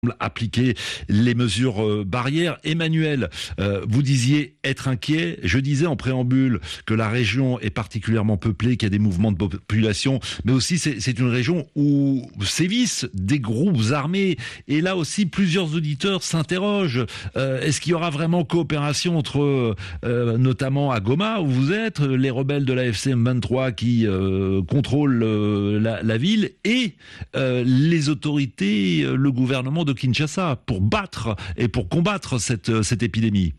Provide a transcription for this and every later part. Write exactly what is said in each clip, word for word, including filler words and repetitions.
appliquer les mesures euh, barrières. Emmanuel, euh, vous disiez être inquiet. Je disais en préambule que la région est particulièrement peuplée, qu'il y a des mouvements de population, mais aussi c'est, c'est une région où sévissent des groupes armés. Et là aussi, plusieurs auditeurs s'interrogent. Euh, est-ce qu'il y aura vraiment coopération entre, euh, notamment à Goma, où vous êtes, les rebelles de la F C M vingt-trois qui euh, contrôlent euh, la, la ville, et euh, les autorités, euh, le gouvernement de de Kinshasa pour battre et pour combattre cette, cette épidémie?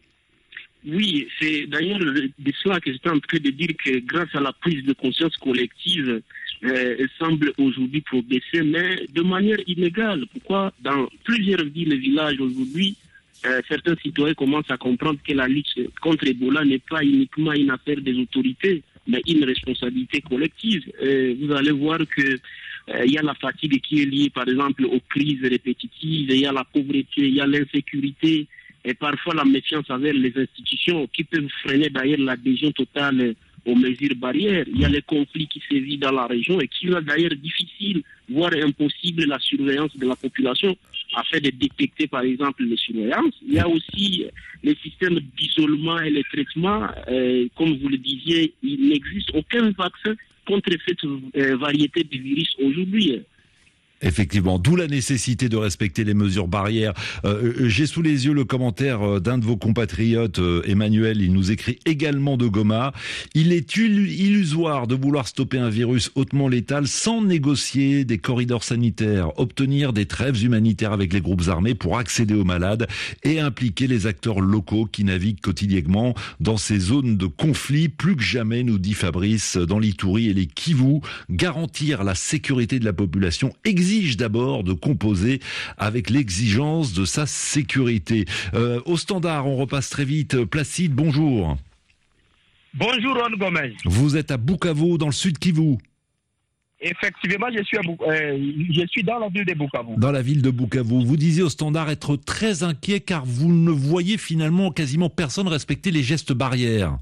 Oui, c'est d'ailleurs de cela que j'étais en train de dire que grâce à la prise de conscience collective, euh, elle semble aujourd'hui progresser, mais de manière inégale. Pourquoi? Dans plusieurs villes et villages aujourd'hui, euh, certains citoyens commencent à comprendre que la lutte contre Ebola n'est pas uniquement une affaire des autorités, mais une responsabilité collective. Euh, vous allez voir que il euh, y a la fatigue qui est liée, par exemple, aux crises répétitives, il y a la pauvreté, il y a l'insécurité, et parfois la méfiance envers les institutions qui peuvent freiner d'ailleurs l'adhésion totale aux mesures barrières. Il y a les conflits qui sévissent dans la région et qui rendent d'ailleurs difficile, voire impossible, la surveillance de la population afin de détecter, par exemple, les surveillances. Il y a aussi les systèmes d'isolement et les traitements. Euh, comme vous le disiez, il n'existe aucun vaccin contre cette euh, variété de virus aujourd'hui. Effectivement, d'où la nécessité de respecter les mesures barrières. Euh, j'ai sous les yeux le commentaire d'un de vos compatriotes, euh, Emmanuel. Il nous écrit également de Goma. Il est illusoire de vouloir stopper un virus hautement létal sans négocier des corridors sanitaires, obtenir des trêves humanitaires avec les groupes armés pour accéder aux malades et impliquer les acteurs locaux qui naviguent quotidiennement dans ces zones de conflit. Plus que jamais, nous dit Fabrice, dans l'Ituri et les Kivu, garantir la sécurité de la population exige d'abord de composer avec l'exigence de sa sécurité. Euh, au standard, on repasse très vite. Placide, bonjour. Bonjour, Ron Gomez. Vous êtes à Bukavu, dans le sud Kivu. Effectivement, je suis, à Buk- euh, je suis dans la ville de Bukavu. Dans la ville de Bukavu. Vous disiez au standard être très inquiet car vous ne voyez finalement quasiment personne respecter les gestes barrières.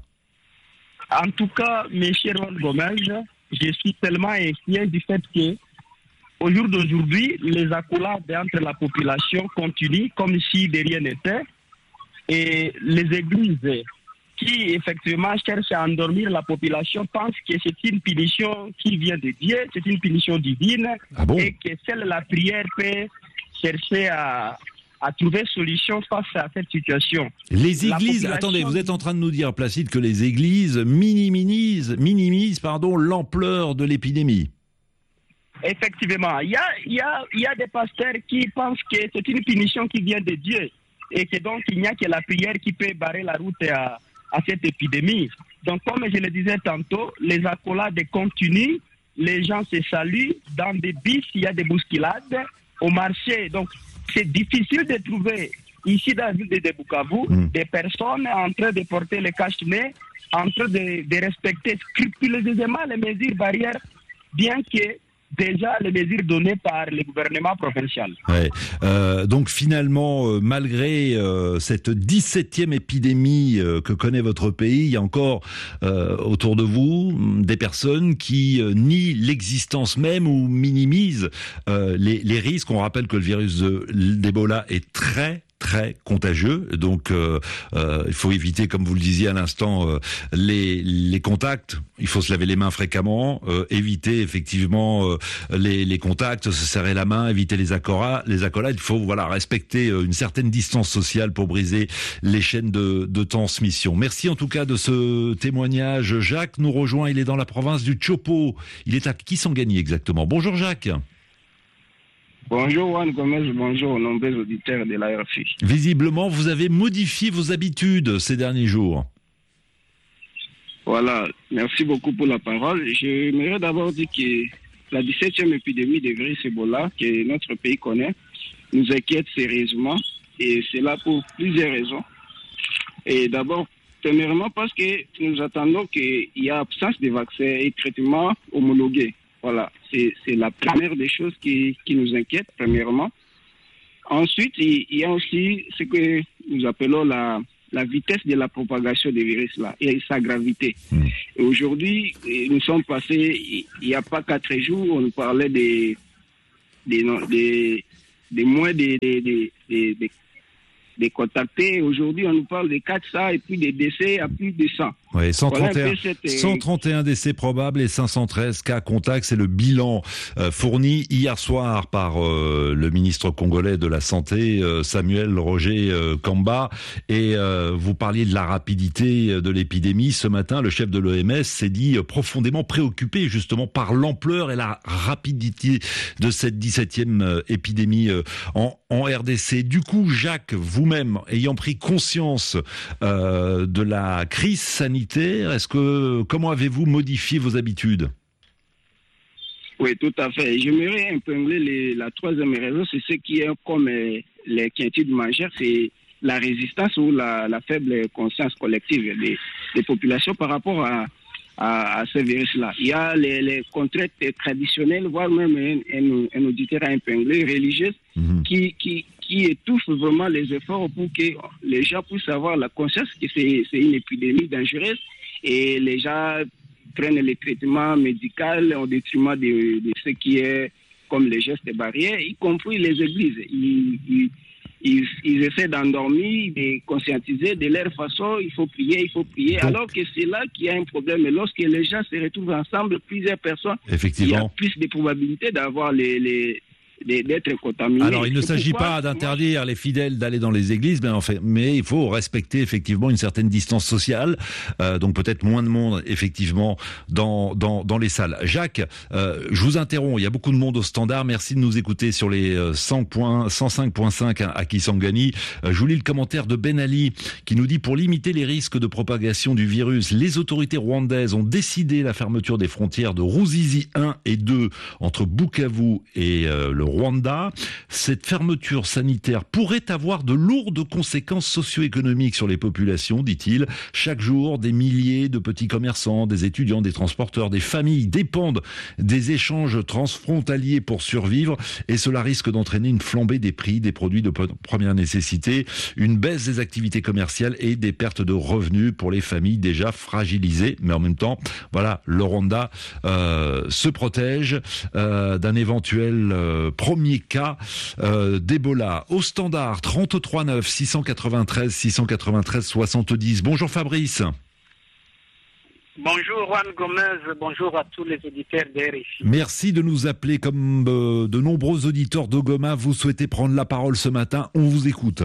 En tout cas, mes chers Ron Gomez, je suis tellement inquiet du fait que au jour d'aujourd'hui, les accolades entre la population continuent comme si de rien n'était. Et les églises qui, effectivement, cherchent à endormir la population pensent que c'est une punition qui vient de Dieu, c'est une punition divine, ah bon? Et que seule la prière peut chercher à, à trouver solution face à cette situation. Les églises, population... attendez, vous êtes en train de nous dire, Placide, que les églises minimisent, minimisent pardon, l'ampleur de l'épidémie. Effectivement, il y a, il y, a, il y a des pasteurs qui pensent que c'est une punition qui vient de Dieu et que donc il n'y a que la prière qui peut barrer la route à, à cette épidémie. Donc comme je le disais tantôt, les accolades continuent, les gens se saluent, dans des bus il y a des bousculades, au marché. Donc c'est difficile de trouver ici dans la ville de Bukavu mmh. des personnes en train de porter le cache-nez, en train de, de respecter scrupuleusement les mesures barrières, bien que déjà les mesures données par le gouvernement provincial. Ouais. Euh, donc finalement, euh, malgré euh, cette dix-septième épidémie euh, que connaît votre pays, il y a encore euh, autour de vous des personnes qui euh, nient l'existence même ou minimisent euh, les, les risques. On rappelle que le virus de, d'Ebola est très très contagieux, donc euh, euh, il faut éviter, comme vous le disiez à l'instant, euh, les, les contacts. Il faut se laver les mains fréquemment, euh, éviter effectivement euh, les, les contacts, se serrer la main, éviter les accolades. Les accolades, il faut voilà respecter une certaine distance sociale pour briser les chaînes de, de transmission. Merci en tout cas de ce témoignage. Jacques nous rejoint, il est dans la province du Chopo. Il est à Kisangani exactement. Bonjour Jacques. Bonjour Juan Gomez, bonjour aux nombreux auditeurs de la R F I. Visiblement, vous avez modifié vos habitudes ces derniers jours. Voilà, merci beaucoup pour la parole. J'aimerais d'abord dire que la dix-septième épidémie de virus Ebola que notre pays connaît nous inquiète sérieusement, et c'est là pour plusieurs raisons. Et d'abord, premièrement parce que nous attendons qu'il y ait absence de vaccins et de traitements homologués. Voilà, c'est, c'est la première des choses qui, qui nous inquiète, premièrement. Ensuite, il, il y a aussi ce que nous appelons la, la vitesse de la propagation des virus là et sa gravité. Mmh. Et aujourd'hui, nous sommes passés, il n'y a pas quatre jours, on nous parlait des, des, des, de moins de, de, de, de, de, de contactés. Aujourd'hui, on nous parle de quatre cents et puis des décès à plus de cent. Oui, cent trente et un, voilà cette... cent trente et un décès probables et cinq cent treize cas contacts. C'est le bilan euh, fourni hier soir par euh, le ministre congolais de la Santé, euh, Samuel Roger euh, Kamba. Et euh, vous parliez de la rapidité de l'épidémie. Ce matin, le chef de l'O M S s'est dit euh, profondément préoccupé justement par l'ampleur et la rapidité de cette dix-septième euh, épidémie euh, en, en R D C. Du coup, Jacques, vous-même, ayant pris conscience euh, de la crise sanitaire, est-ce que comment avez-vous modifié vos habitudes? Oui, tout à fait. J'aimerais épingler les, la troisième raison, c'est ce qui est comme euh, les quiétudes majeures, c'est la résistance ou la, la faible conscience collective des, des populations par rapport à, à, à ce virus-là. Il y a les, les contraintes traditionnelles, voire même un, un, un auditeur à épingler, religieuses, mmh. qui, qui, qui étouffent vraiment les efforts pour que les gens puissent avoir la conscience que c'est, c'est une épidémie dangereuse et les gens prennent les traitements médicaux au détriment de, de ce qui est comme les gestes barrières, y compris les églises. Ils, ils, ils, ils essaient d'endormir, de conscientiser de leur façon, il faut prier, il faut prier, donc, alors que c'est là qu'il y a un problème. Et lorsque les gens se retrouvent ensemble, plusieurs personnes, effectivement, il y a plus de probabilités d'avoir les... les d'être contaminé. Alors, il ne s'agit pas d'interdire les fidèles d'aller dans les églises, mais, en fait, mais il faut respecter effectivement une certaine distance sociale, euh, donc peut-être moins de monde effectivement dans dans dans les salles. Jacques, euh, je vous interromps. Il y a beaucoup de monde au standard. Merci de nous écouter sur les cent cinq virgule cinq à Kisangani. Euh, je vous lis le commentaire de Ben Ali qui nous dit: pour limiter les risques de propagation du virus, les autorités rwandaises ont décidé la fermeture des frontières de Ruzizi un et deux entre Bukavu et euh, le Rwanda. Cette fermeture sanitaire pourrait avoir de lourdes conséquences socio-économiques sur les populations, dit-il. Chaque jour, des milliers de petits commerçants, des étudiants, des transporteurs, des familles dépendent des échanges transfrontaliers pour survivre et cela risque d'entraîner une flambée des prix des produits de première nécessité, une baisse des activités commerciales et des pertes de revenus pour les familles déjà fragilisées. Mais en même temps, voilà, le Rwanda euh, se protège euh, d'un éventuel euh, premier cas euh, d'Ebola. Au standard, trente-trois neuf six cent quatre-vingt-treize six cent quatre-vingt-treize soixante-dix. Bonjour Fabrice. Bonjour Juan Gomez, bonjour à tous les auditeurs de R F I. Merci de nous appeler comme euh, de nombreux auditeurs de Goma. Vous souhaitez prendre la parole ce matin, on vous écoute.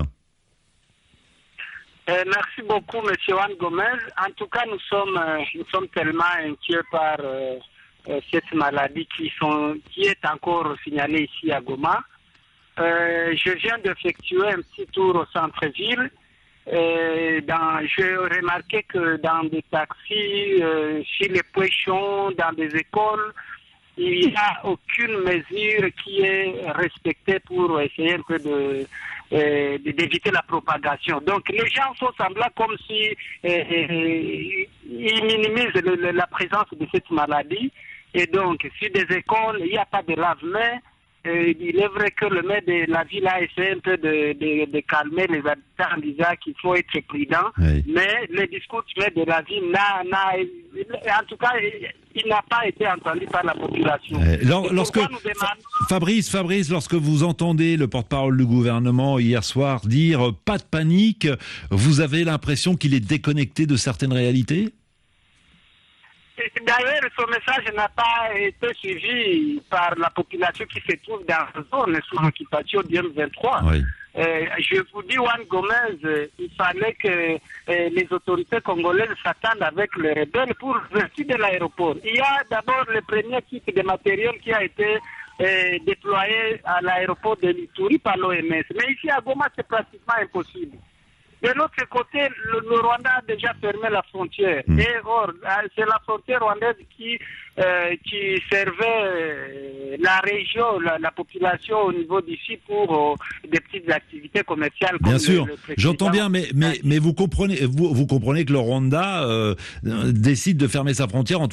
Euh, merci beaucoup Monsieur Juan Gomez. En tout cas, nous sommes, euh, nous sommes tellement inquiets par... Euh, cette maladie qui, sont, qui est encore signalée ici à Goma. Euh, je viens d'effectuer un petit tour au centre-ville. Euh, dans, j'ai remarqué que dans des taxis, euh, chez les poissons, dans des écoles, il n'y a aucune mesure qui est respectée pour essayer un peu de, euh, d'éviter la propagation. Donc les gens font semblant comme si euh, euh, ils minimisent le, le, la présence de cette maladie. Et donc, sur des écoles, il n'y a pas de lave-mains. Euh, il est vrai que le maire de la ville a essayé un peu de, de, de calmer les habitants en disant qu'il faut être prudent. Oui. Mais le discours du maire de la ville n'a, n'a, en tout cas, il n'a pas été entendu par la population. Euh, lors, lorsque demandons... Fabrice, Fabrice, lorsque vous entendez le porte-parole du gouvernement hier soir dire « pas de panique », vous avez l'impression qu'il est déconnecté de certaines réalités ? D'ailleurs, ce message n'a pas été suivi par la population qui se trouve dans la zone sous l'occupation du M vingt-trois. Oui. Euh, je vous dis, Juan Gomez, euh, il fallait que euh, les autorités congolaises s'attendent avec les rebelles pour l'ouverture de l'aéroport. Il y a d'abord le premier type de matériel qui a été euh, déployé à l'aéroport de Lituri par l'O M S. Mais ici à Goma, c'est pratiquement impossible. De l'autre côté, le, le Rwanda a déjà fermé la frontière. Mmh. Et or, c'est la frontière rwandaise qui, euh, qui servait euh, la région, la, la population au niveau d'ici pour euh, des petites activités commerciales. Bien sûr, le, le j'entends bien, mais, mais, mais vous comprenez, vous, vous comprenez que le Rwanda euh, décide de fermer sa frontière, en tout cas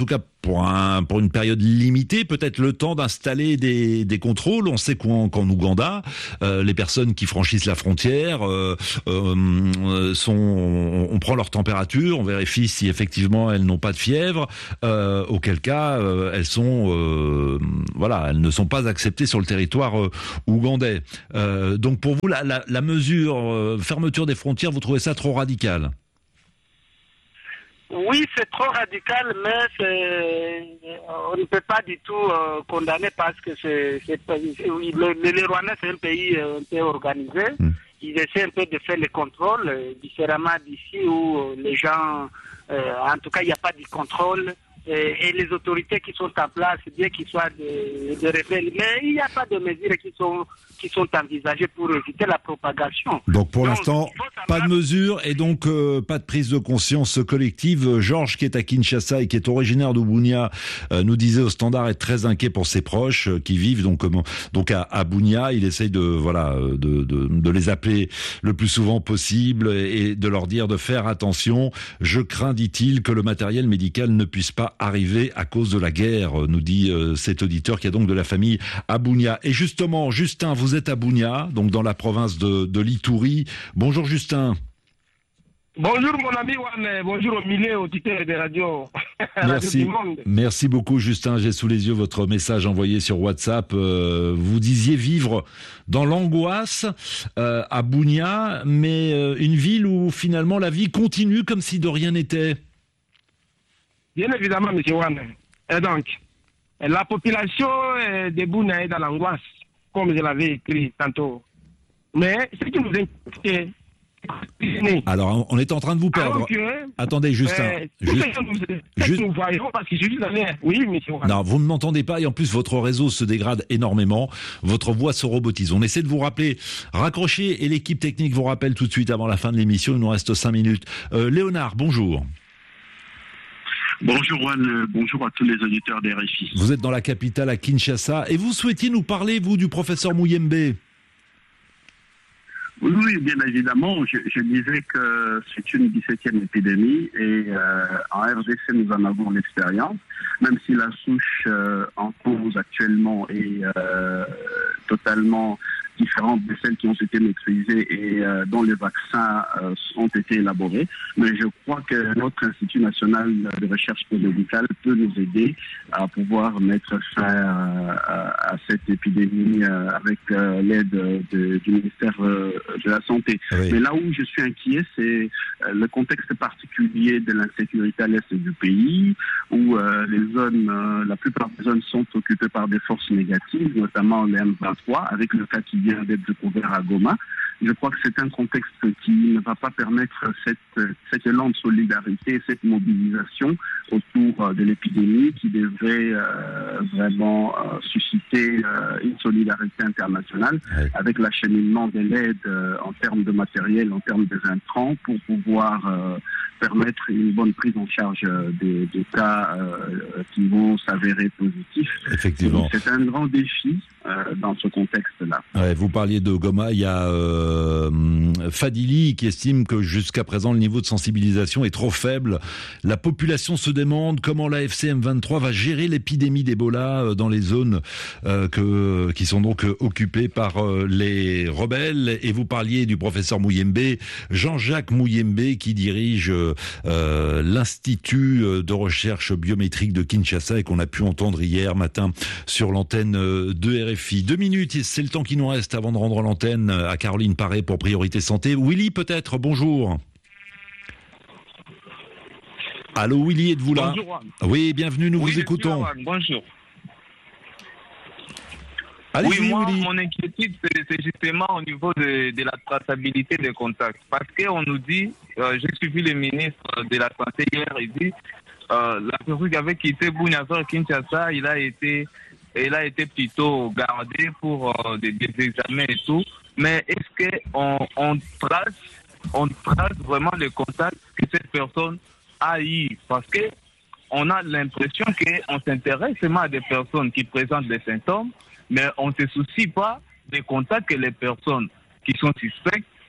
pour un pour une période limitée, peut-être le temps d'installer des des contrôles. On sait qu'en, qu'en Ouganda, euh, les personnes qui franchissent la frontière euh, euh, sont, on, on prend leur température, on vérifie si effectivement elles n'ont pas de fièvre, euh, auquel cas euh, elles sont euh, voilà, elles ne sont pas acceptées sur le territoire euh, ougandais. Euh, donc pour vous, la, la, la mesure euh, fermeture des frontières, vous trouvez ça trop radical? Oui, c'est trop radical, mais c'est, on ne peut pas du tout euh, condamner parce que c'est, c'est, c'est oui, le, le Rwanda, c'est un pays euh, un peu organisé. Mm. Ils essaient un peu de faire les contrôles, euh, différemment d'ici où euh, les gens, euh, en tout cas, il n'y a pas de contrôle. Et, et les autorités qui sont en place, bien qu'ils soient de, de rebelles, mais il n'y a pas de mesures qui sont qui sont envisagées pour éviter la propagation. Donc pour donc, l'instant, pas de mesures et donc euh, pas de prise de conscience collective. Georges, qui est à Kinshasa et qui est originaire de Bunia, euh, nous disait au Standard être très inquiet pour ses proches euh, qui vivent donc comment donc à, à Bunia. Il essaye de voilà de, de de les appeler le plus souvent possible et de leur dire de faire attention. Je crains, dit-il, que le matériel médical ne puisse pas arrivé à cause de la guerre, nous dit euh, cet auditeur qui est donc de la famille à Bunia. Et justement, Justin, vous êtes à Bunia, donc dans la province de, de l'Ituri. Bonjour Justin. Bonjour mon ami Wan, bonjour au milieu auditeurs des radios. Merci, Radio merci beaucoup Justin. J'ai sous les yeux votre message envoyé sur WhatsApp. Euh, vous disiez vivre dans l'angoisse euh, à Bunia, mais euh, une ville où finalement la vie continue comme si de rien n'était. Bien évidemment, M. Wan. Et donc, la population de Bunia est dans l'angoisse, comme je l'avais écrit tantôt. Mais ce qui nous inquiète, alors, on est en train de vous perdre. Que, Attendez, Justin. Euh, Juste, nous, juste... nous voyons parce que je suis allé. Oui, monsieur. Non, vous ne m'entendez pas et en plus votre réseau se dégrade énormément. Votre voix se robotise. On essaie de vous rappeler. Raccrochez et l'équipe technique vous rappelle tout de suite avant la fin de l'émission. Il nous reste cinq minutes. Euh, Léonard, bonjour. Bonjour Juan, bonjour à tous les auditeurs des R F I. Vous êtes dans la capitale à Kinshasa et vous souhaitiez nous parler, vous, du professeur Muyembe. Oui, oui, bien évidemment. Je, je disais que c'est une dix-septième épidémie et euh, en R D C, nous en avons l'expérience, même si la souche euh, en cause actuellement est euh, totalement différentes de celles qui ont été maîtrisées et euh, dont les vaccins euh, ont été élaborés. Mais je crois que notre Institut national de recherche médicale peut nous aider à pouvoir mettre fin euh, à, à cette épidémie euh, avec euh, l'aide de, du ministère euh, de la Santé. Oui. Mais là où je suis inquiet, c'est euh, le contexte particulier de l'insécurité à l'est du pays, où euh, les zones, euh, la plupart des zones sont occupées par des forces négatives, notamment les M vingt-trois, avec le cas qui vient d'être découvert à Goma. Je crois que c'est un contexte qui ne va pas permettre cette, cette élan de solidarité, cette mobilisation autour de l'épidémie qui devrait euh, vraiment euh, susciter euh, une solidarité internationale oui. avec l'acheminement de l'aide euh, en termes de matériel, en termes des intrants pour pouvoir euh, permettre une bonne prise en charge des, des cas euh, qui vont s'avérer positifs. Effectivement. C'est un grand défi euh, dans ce contexte-là. Ouais, vous parliez de Goma, il y a euh, Fadili qui estime que jusqu'à présent le niveau de sensibilisation est trop faible. La population se demande comment l'A F C M vingt-trois va gérer l'épidémie d'Ebola dans les zones euh, que, qui sont donc occupées par euh, les rebelles. Et vous parliez du professeur Muyembe, Jean-Jacques Muyembe, qui dirige euh, l'Institut de recherche biométrique de Kinshasa et qu'on a pu entendre hier matin sur l'antenne de R F I. Deux minutes, c'est le temps qui nous reste avant de rendre l'antenne à Caroline Paré pour Priorité Santé. Willy, peut-être, bonjour. Allô Willy, êtes-vous là? Bonjour. Oui, bienvenue, nous oui, vous écoutons. Bonjour. Allez-y, oui, moi, Willy. mon inquiétude, c'est, c'est justement au niveau de, de la traçabilité des contacts. Parce qu'on nous dit, euh, j'ai suivi le ministre de la Santé hier, il dit, euh, la personne qui avait quitté Bunia vers Kinshasa, il a été, il a été plutôt gardé pour euh, des, des examens et tout. Mais est-ce qu'on on trace, on trace vraiment les contacts que cette personne a eu? Parce que on a l'impression qu'on s'intéresse seulement à des personnes qui présentent des symptômes, mais on ne se soucie pas des contacts que les personnes qui sont suspectes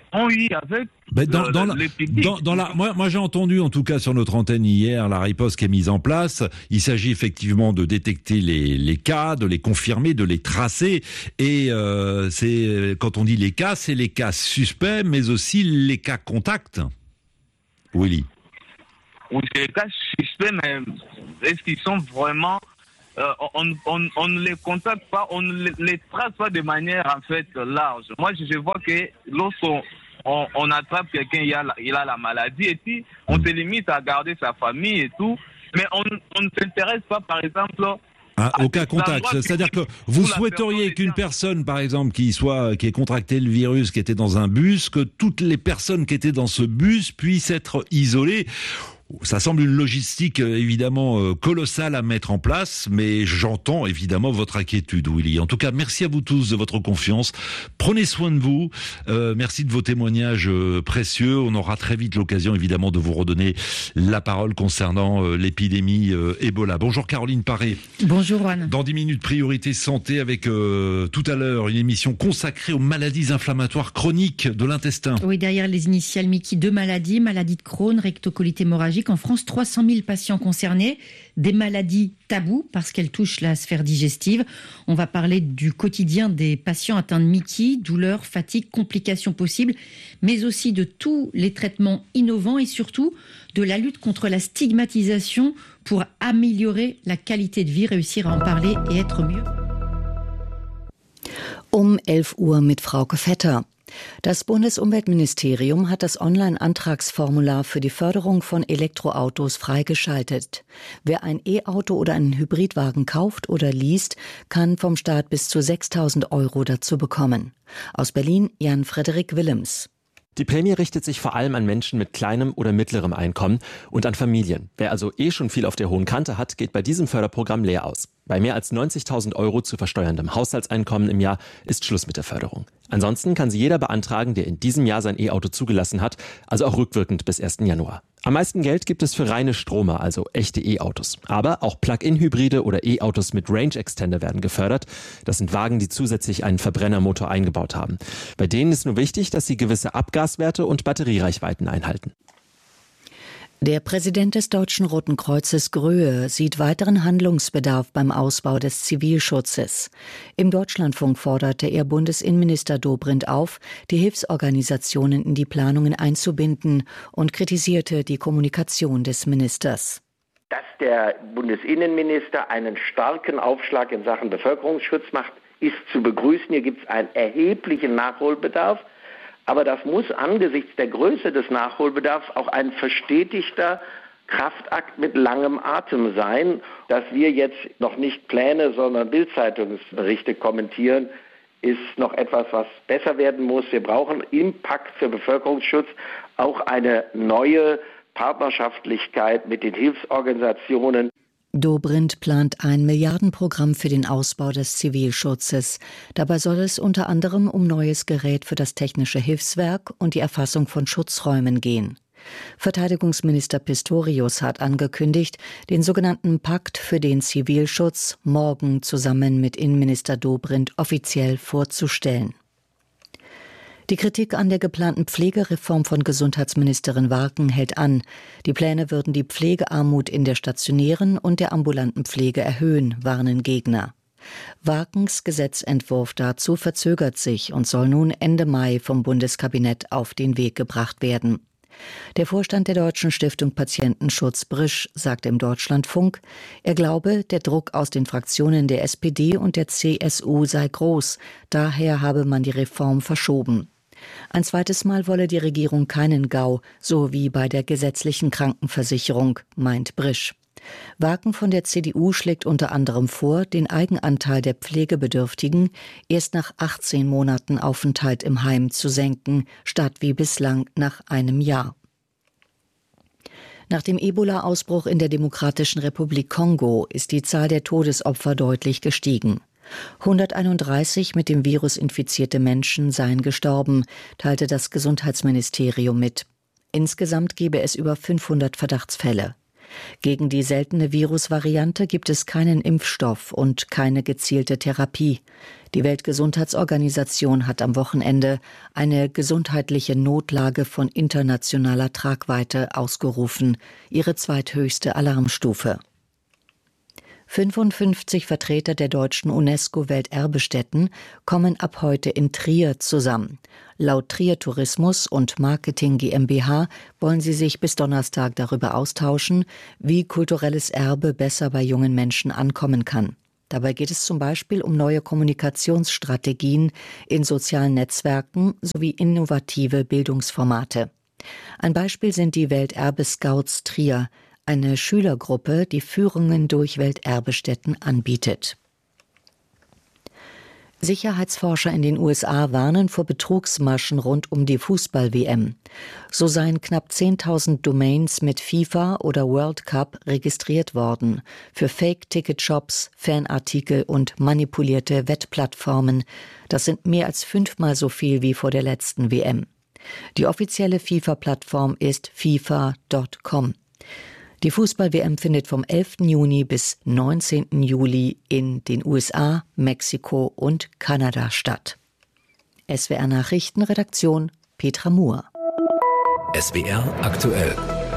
ont eu avec Ben dans, le, dans le, la, le public. dans, dans la, moi, moi j'ai entendu en tout cas sur notre antenne hier la riposte qui est mise en place. Il s'agit effectivement de détecter les, les cas, de les confirmer, de les tracer. Et euh, c'est quand on dit les cas, c'est les cas suspects, mais aussi les cas contacts. Willy. Oui, c'est les cas suspects, mais est-ce qu'ils sont vraiment... Euh, on, on, on ne les contacte pas, on ne les, les trace pas de manière en fait large. Moi, je, je vois que lorsqu'on on, on attrape quelqu'un, il a, la, il a la maladie, et puis on se limite à garder sa famille et tout, mais on, on ne s'intéresse pas, par exemple... Ah, au cas contact, c'est-à-dire que vous souhaiteriez qu'une personne, par exemple, qui soit qui ait contracté le virus, qui était dans un bus, que toutes les personnes qui étaient dans ce bus puissent être isolées. Ça semble une logistique évidemment colossale à mettre en place, mais j'entends évidemment votre inquiétude, Willy. En tout cas, merci à vous tous de votre confiance. Prenez soin de vous. Euh, merci de vos témoignages euh, précieux. On aura très vite l'occasion évidemment de vous redonner la parole concernant euh, l'épidémie euh, Ebola. Bonjour Caroline Paré. Bonjour Juan. Dans dix minutes, priorité santé avec euh, tout à l'heure une émission consacrée aux maladies inflammatoires chroniques de l'intestin. Oui, derrière les initiales Mickey, deux maladies, maladie de Crohn, rectocolite hémorragique. En France, trois cent mille patients concernés, des maladies tabous parce qu'elles touchent la sphère digestive. On va parler du quotidien des patients atteints de Mickey, douleurs, fatigue, complications possibles, mais aussi de tous les traitements innovants et surtout de la lutte contre la stigmatisation pour améliorer la qualité de vie, réussir à en parler et être mieux. Um elf Uhr mit Frauke Vetter. Das Bundesumweltministerium hat das Online-Antragsformular für die Förderung von Elektroautos freigeschaltet. Wer ein E-Auto oder einen Hybridwagen kauft oder liest, kann vom Staat bis zu sechstausend Euro dazu bekommen. Aus Berlin Jan-Frederik Willems. Die Prämie richtet sich vor allem an Menschen mit kleinem oder mittlerem Einkommen und an Familien. Wer also eh schon viel auf der hohen Kante hat, geht bei diesem Förderprogramm leer aus. Bei mehr als neunzigtausend Euro zu versteuerndem Haushaltseinkommen im Jahr ist Schluss mit der Förderung. Ansonsten kann sie jeder beantragen, der in diesem Jahr sein E-Auto zugelassen hat, also auch rückwirkend bis ersten Januar. Am meisten Geld gibt es für reine Stromer, also echte E-Autos. Aber auch Plug-in-Hybride oder E-Autos mit Range Extender werden gefördert. Das sind Wagen, die zusätzlich einen Verbrennermotor eingebaut haben. Bei denen ist nur wichtig, dass sie gewisse Abgaswerte und Batteriereichweiten einhalten. Der Präsident des Deutschen Roten Kreuzes Gröhe sieht weiteren Handlungsbedarf beim Ausbau des Zivilschutzes. Im Deutschlandfunk forderte er Bundesinnenminister Dobrindt auf, die Hilfsorganisationen in die Planungen einzubinden und kritisierte die Kommunikation des Ministers. Dass der Bundesinnenminister einen starken Aufschlag in Sachen Bevölkerungsschutz macht, ist zu begrüßen. Hier gibt es einen erheblichen Nachholbedarf. Aber das muss angesichts der Größe des Nachholbedarfs auch ein verstetigter Kraftakt mit langem Atem sein. Dass wir jetzt noch nicht Pläne, sondern Bild-Zeitungsberichte kommentieren, ist noch etwas, was besser werden muss. Wir brauchen im Pakt für Bevölkerungsschutz auch eine neue Partnerschaftlichkeit mit den Hilfsorganisationen. Dobrindt plant ein Milliardenprogramm für den Ausbau des Zivilschutzes. Dabei soll es unter anderem um neues Gerät für das technische Hilfswerk und die Erfassung von Schutzräumen gehen. Verteidigungsminister Pistorius hat angekündigt, den sogenannten Pakt für den Zivilschutz morgen zusammen mit Innenminister Dobrindt offiziell vorzustellen. Die Kritik an der geplanten Pflegereform von Gesundheitsministerin Warken hält an. Die Pläne würden die Pflegearmut in der stationären und der ambulanten Pflege erhöhen, warnen Gegner. Warkens Gesetzentwurf dazu verzögert sich und soll nun Ende Mai vom Bundeskabinett auf den Weg gebracht werden. Der Vorstand der Deutschen Stiftung Patientenschutz Brisch sagte im Deutschlandfunk, er glaube, der Druck aus den Fraktionen der S P D und der C S U sei groß, daher habe man die Reform verschoben. Ein zweites Mal wolle die Regierung keinen Gau, so wie bei der gesetzlichen Krankenversicherung, meint Brisch. Warken von der C D U schlägt unter anderem vor, den Eigenanteil der Pflegebedürftigen erst nach achtzehn Monaten Aufenthalt im Heim zu senken, statt wie bislang nach einem Jahr. Nach dem Ebola-Ausbruch in der Demokratischen Republik Kongo ist die Zahl der Todesopfer deutlich gestiegen. hunderteinunddreißig mit dem Virus infizierte Menschen seien gestorben, teilte das Gesundheitsministerium mit. Insgesamt gebe es über fünfhundert Verdachtsfälle. Gegen die seltene Virusvariante gibt es keinen Impfstoff und keine gezielte Therapie. Die Weltgesundheitsorganisation hat am Wochenende eine gesundheitliche Notlage von internationaler Tragweite ausgerufen, ihre zweithöchste Alarmstufe. fünfundfünfzig Vertreter der deutschen UNESCO-Welterbestätten kommen ab heute in Trier zusammen. Laut Trier Tourismus und Marketing GmbH wollen sie sich bis Donnerstag darüber austauschen, wie kulturelles Erbe besser bei jungen Menschen ankommen kann. Dabei geht es zum Beispiel um neue Kommunikationsstrategien in sozialen Netzwerken sowie innovative Bildungsformate. Ein Beispiel sind die Welterbe-Scouts Trier, eine Schülergruppe, die Führungen durch Welterbestätten anbietet. Sicherheitsforscher in den U S A warnen vor Betrugsmaschen rund um die Fußball-W M. So seien knapp zehntausend Domains mit FIFA oder World Cup registriert worden für Fake-Ticket-Shops, Fanartikel und manipulierte Wettplattformen. Das sind mehr als fünfmal so viel wie vor der letzten W M. Die offizielle FIFA-Plattform ist FIFA Punkt com. Die Fußball-W M findet vom elften Juni bis neunzehnten Juli in den U S A, Mexiko und Kanada statt. S W R Nachrichtenredaktion Petra Muhr. S W R aktuell.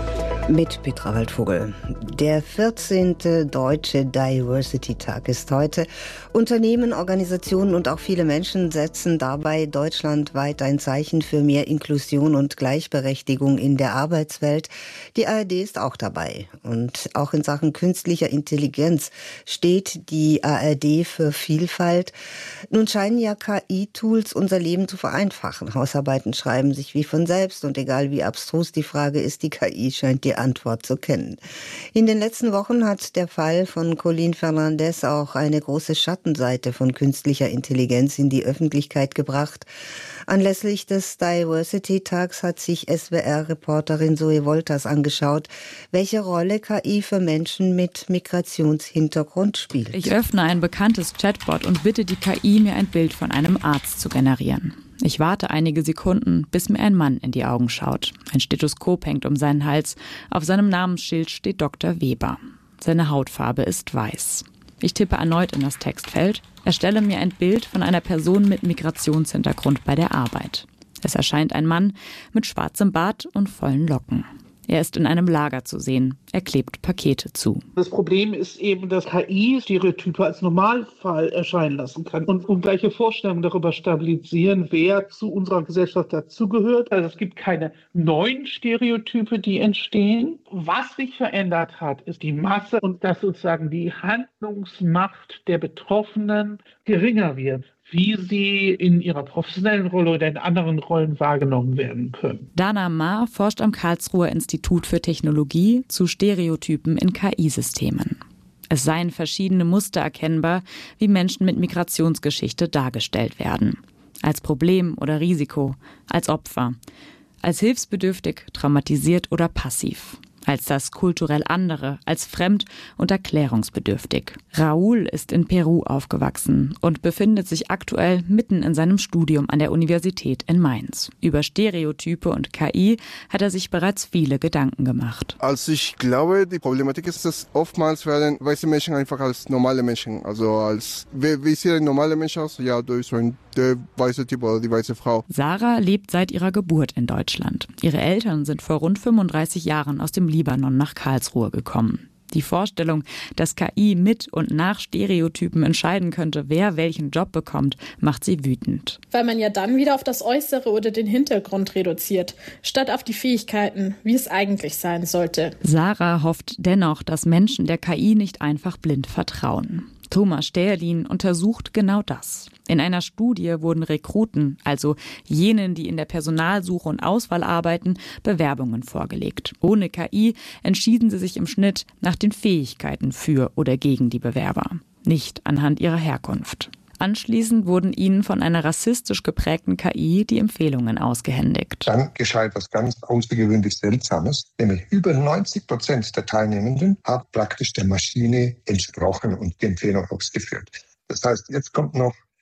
Mit Petra Waldvogel. Der vierzehnte Deutsche Diversity-Tag ist heute. Unternehmen, Organisationen und auch viele Menschen setzen dabei deutschlandweit ein Zeichen für mehr Inklusion und Gleichberechtigung in der Arbeitswelt. Die A R D ist auch dabei. Und auch in Sachen künstlicher Intelligenz steht die A R D für Vielfalt. Nun scheinen ja K I-Tools unser Leben zu vereinfachen. Hausarbeiten schreiben sich wie von selbst und egal wie abstrus die Frage ist, die K I scheint die Antwort zu kennen. In den letzten Wochen hat der Fall von Colin Fernandez auch eine große Schattenseite von künstlicher Intelligenz in die Öffentlichkeit gebracht. Anlässlich des Diversity-Tags hat sich S W R-Reporterin Zoe Wolters angeschaut, welche Rolle K I für Menschen mit Migrationshintergrund spielt. Ich öffne ein bekanntes Chatbot und bitte die K I, mir ein Bild von einem Arzt zu generieren. Ich warte einige Sekunden, bis mir ein Mann in die Augen schaut. Ein Stethoskop hängt um seinen Hals. Auf seinem Namensschild steht Doktor Weber. Seine Hautfarbe ist weiß. Ich tippe erneut in das Textfeld. Erstelle mir ein Bild von einer Person mit Migrationshintergrund bei der Arbeit. Es erscheint ein Mann mit schwarzem Bart und vollen Locken. Er ist in einem Lager zu sehen. Er klebt Pakete zu. Das Problem ist eben, dass K I Stereotype als Normalfall erscheinen lassen kann und ungleiche Vorstellungen darüber stabilisieren, wer zu unserer Gesellschaft dazugehört. Also es gibt keine neuen Stereotype, die entstehen. Was sich verändert hat, ist die Masse und dass sozusagen die Handlungsmacht der Betroffenen geringer wird, wie sie in ihrer professionellen Rolle oder in anderen Rollen wahrgenommen werden können. Dana Ma forscht am Karlsruher Institut für Technologie zu Stereotypen in K I-Systemen. Es seien verschiedene Muster erkennbar, wie Menschen mit Migrationsgeschichte dargestellt werden. Als Problem oder Risiko, als Opfer, als hilfsbedürftig, traumatisiert oder passiv. Als das kulturell andere, als fremd und erklärungsbedürftig. Raúl ist in Peru aufgewachsen und befindet sich aktuell mitten in seinem Studium an der Universität in Mainz. Über Stereotype und K I hat er sich bereits viele Gedanken gemacht. Also ich glaube, die Problematik ist, dass oftmals werden weiße Menschen einfach als normale Menschen, also als, wie, wie sieht ein normaler Mensch aus? Ja, du bist so ein der weiße Typ oder die weiße Frau. Sarah lebt seit ihrer Geburt in Deutschland. Ihre Eltern sind vor rund fünfunddreißig Jahren aus dem Libanon nach Karlsruhe gekommen. Die Vorstellung, dass K I mit und nach Stereotypen entscheiden könnte, wer welchen Job bekommt, macht sie wütend. Weil man ja dann wieder auf das Äußere oder den Hintergrund reduziert, statt auf die Fähigkeiten, wie es eigentlich sein sollte. Sarah hofft dennoch, dass Menschen der K I nicht einfach blind vertrauen. Thomas Sterlin untersucht genau das. In einer Studie wurden Rekruten, also jenen, die in der Personalsuche und Auswahl arbeiten, Bewerbungen vorgelegt. Ohne K I entschieden sie sich im Schnitt nach den Fähigkeiten für oder gegen die Bewerber, nicht anhand ihrer Herkunft. Anschließend wurden ihnen von einer rassistisch geprägten K I die Empfehlungen ausgehändigt. Dann geschah etwas ganz außergewöhnlich Seltsames, nämlich über neunzig Prozent der Teilnehmenden hat praktisch der Maschine entsprochen und die Empfehlung ausgeführt. Das heißt, jetzt kommt noch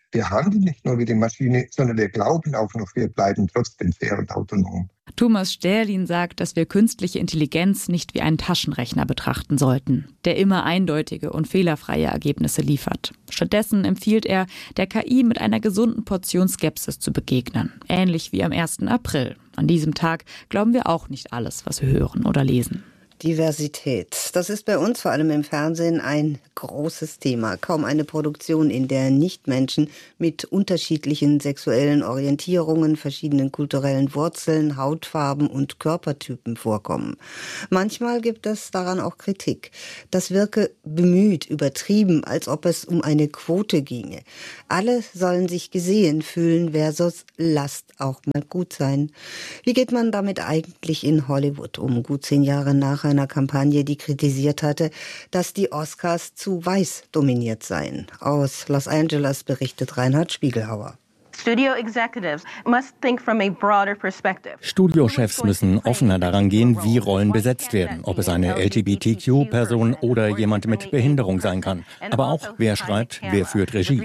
Wir handeln nicht nur wie die Maschine, sondern wir glauben auch noch, wir bleiben trotzdem fair und autonom. Thomas Stählin sagt, dass wir künstliche Intelligenz nicht wie einen Taschenrechner betrachten sollten, der immer eindeutige und fehlerfreie Ergebnisse liefert. Stattdessen empfiehlt er, der K I mit einer gesunden Portion Skepsis zu begegnen, ähnlich wie am ersten April. An diesem Tag glauben wir auch nicht alles, was wir hören oder lesen. Diversität. Das ist bei uns vor allem im Fernsehen ein großes Thema. Kaum eine Produktion, in der Nichtmenschen mit unterschiedlichen sexuellen Orientierungen, verschiedenen kulturellen Wurzeln, Hautfarben und Körpertypen vorkommen. Manchmal gibt es daran auch Kritik. Das wirke bemüht, übertrieben, als ob es um eine Quote ginge. Alle sollen sich gesehen fühlen versus lasst auch mal gut sein. Wie geht man damit eigentlich in Hollywood um? Gut zehn Jahre nach einer Kampagne, die kritisiert hatte, dass die Oscars zu weiß dominiert seien. Aus Los Angeles berichtet Reinhard Spiegelhauer. Studiochefs müssen offener daran gehen, wie Rollen besetzt werden, ob es eine L G B T Q-Person oder jemand mit Behinderung sein kann. Aber auch, wer schreibt, wer führt Regie.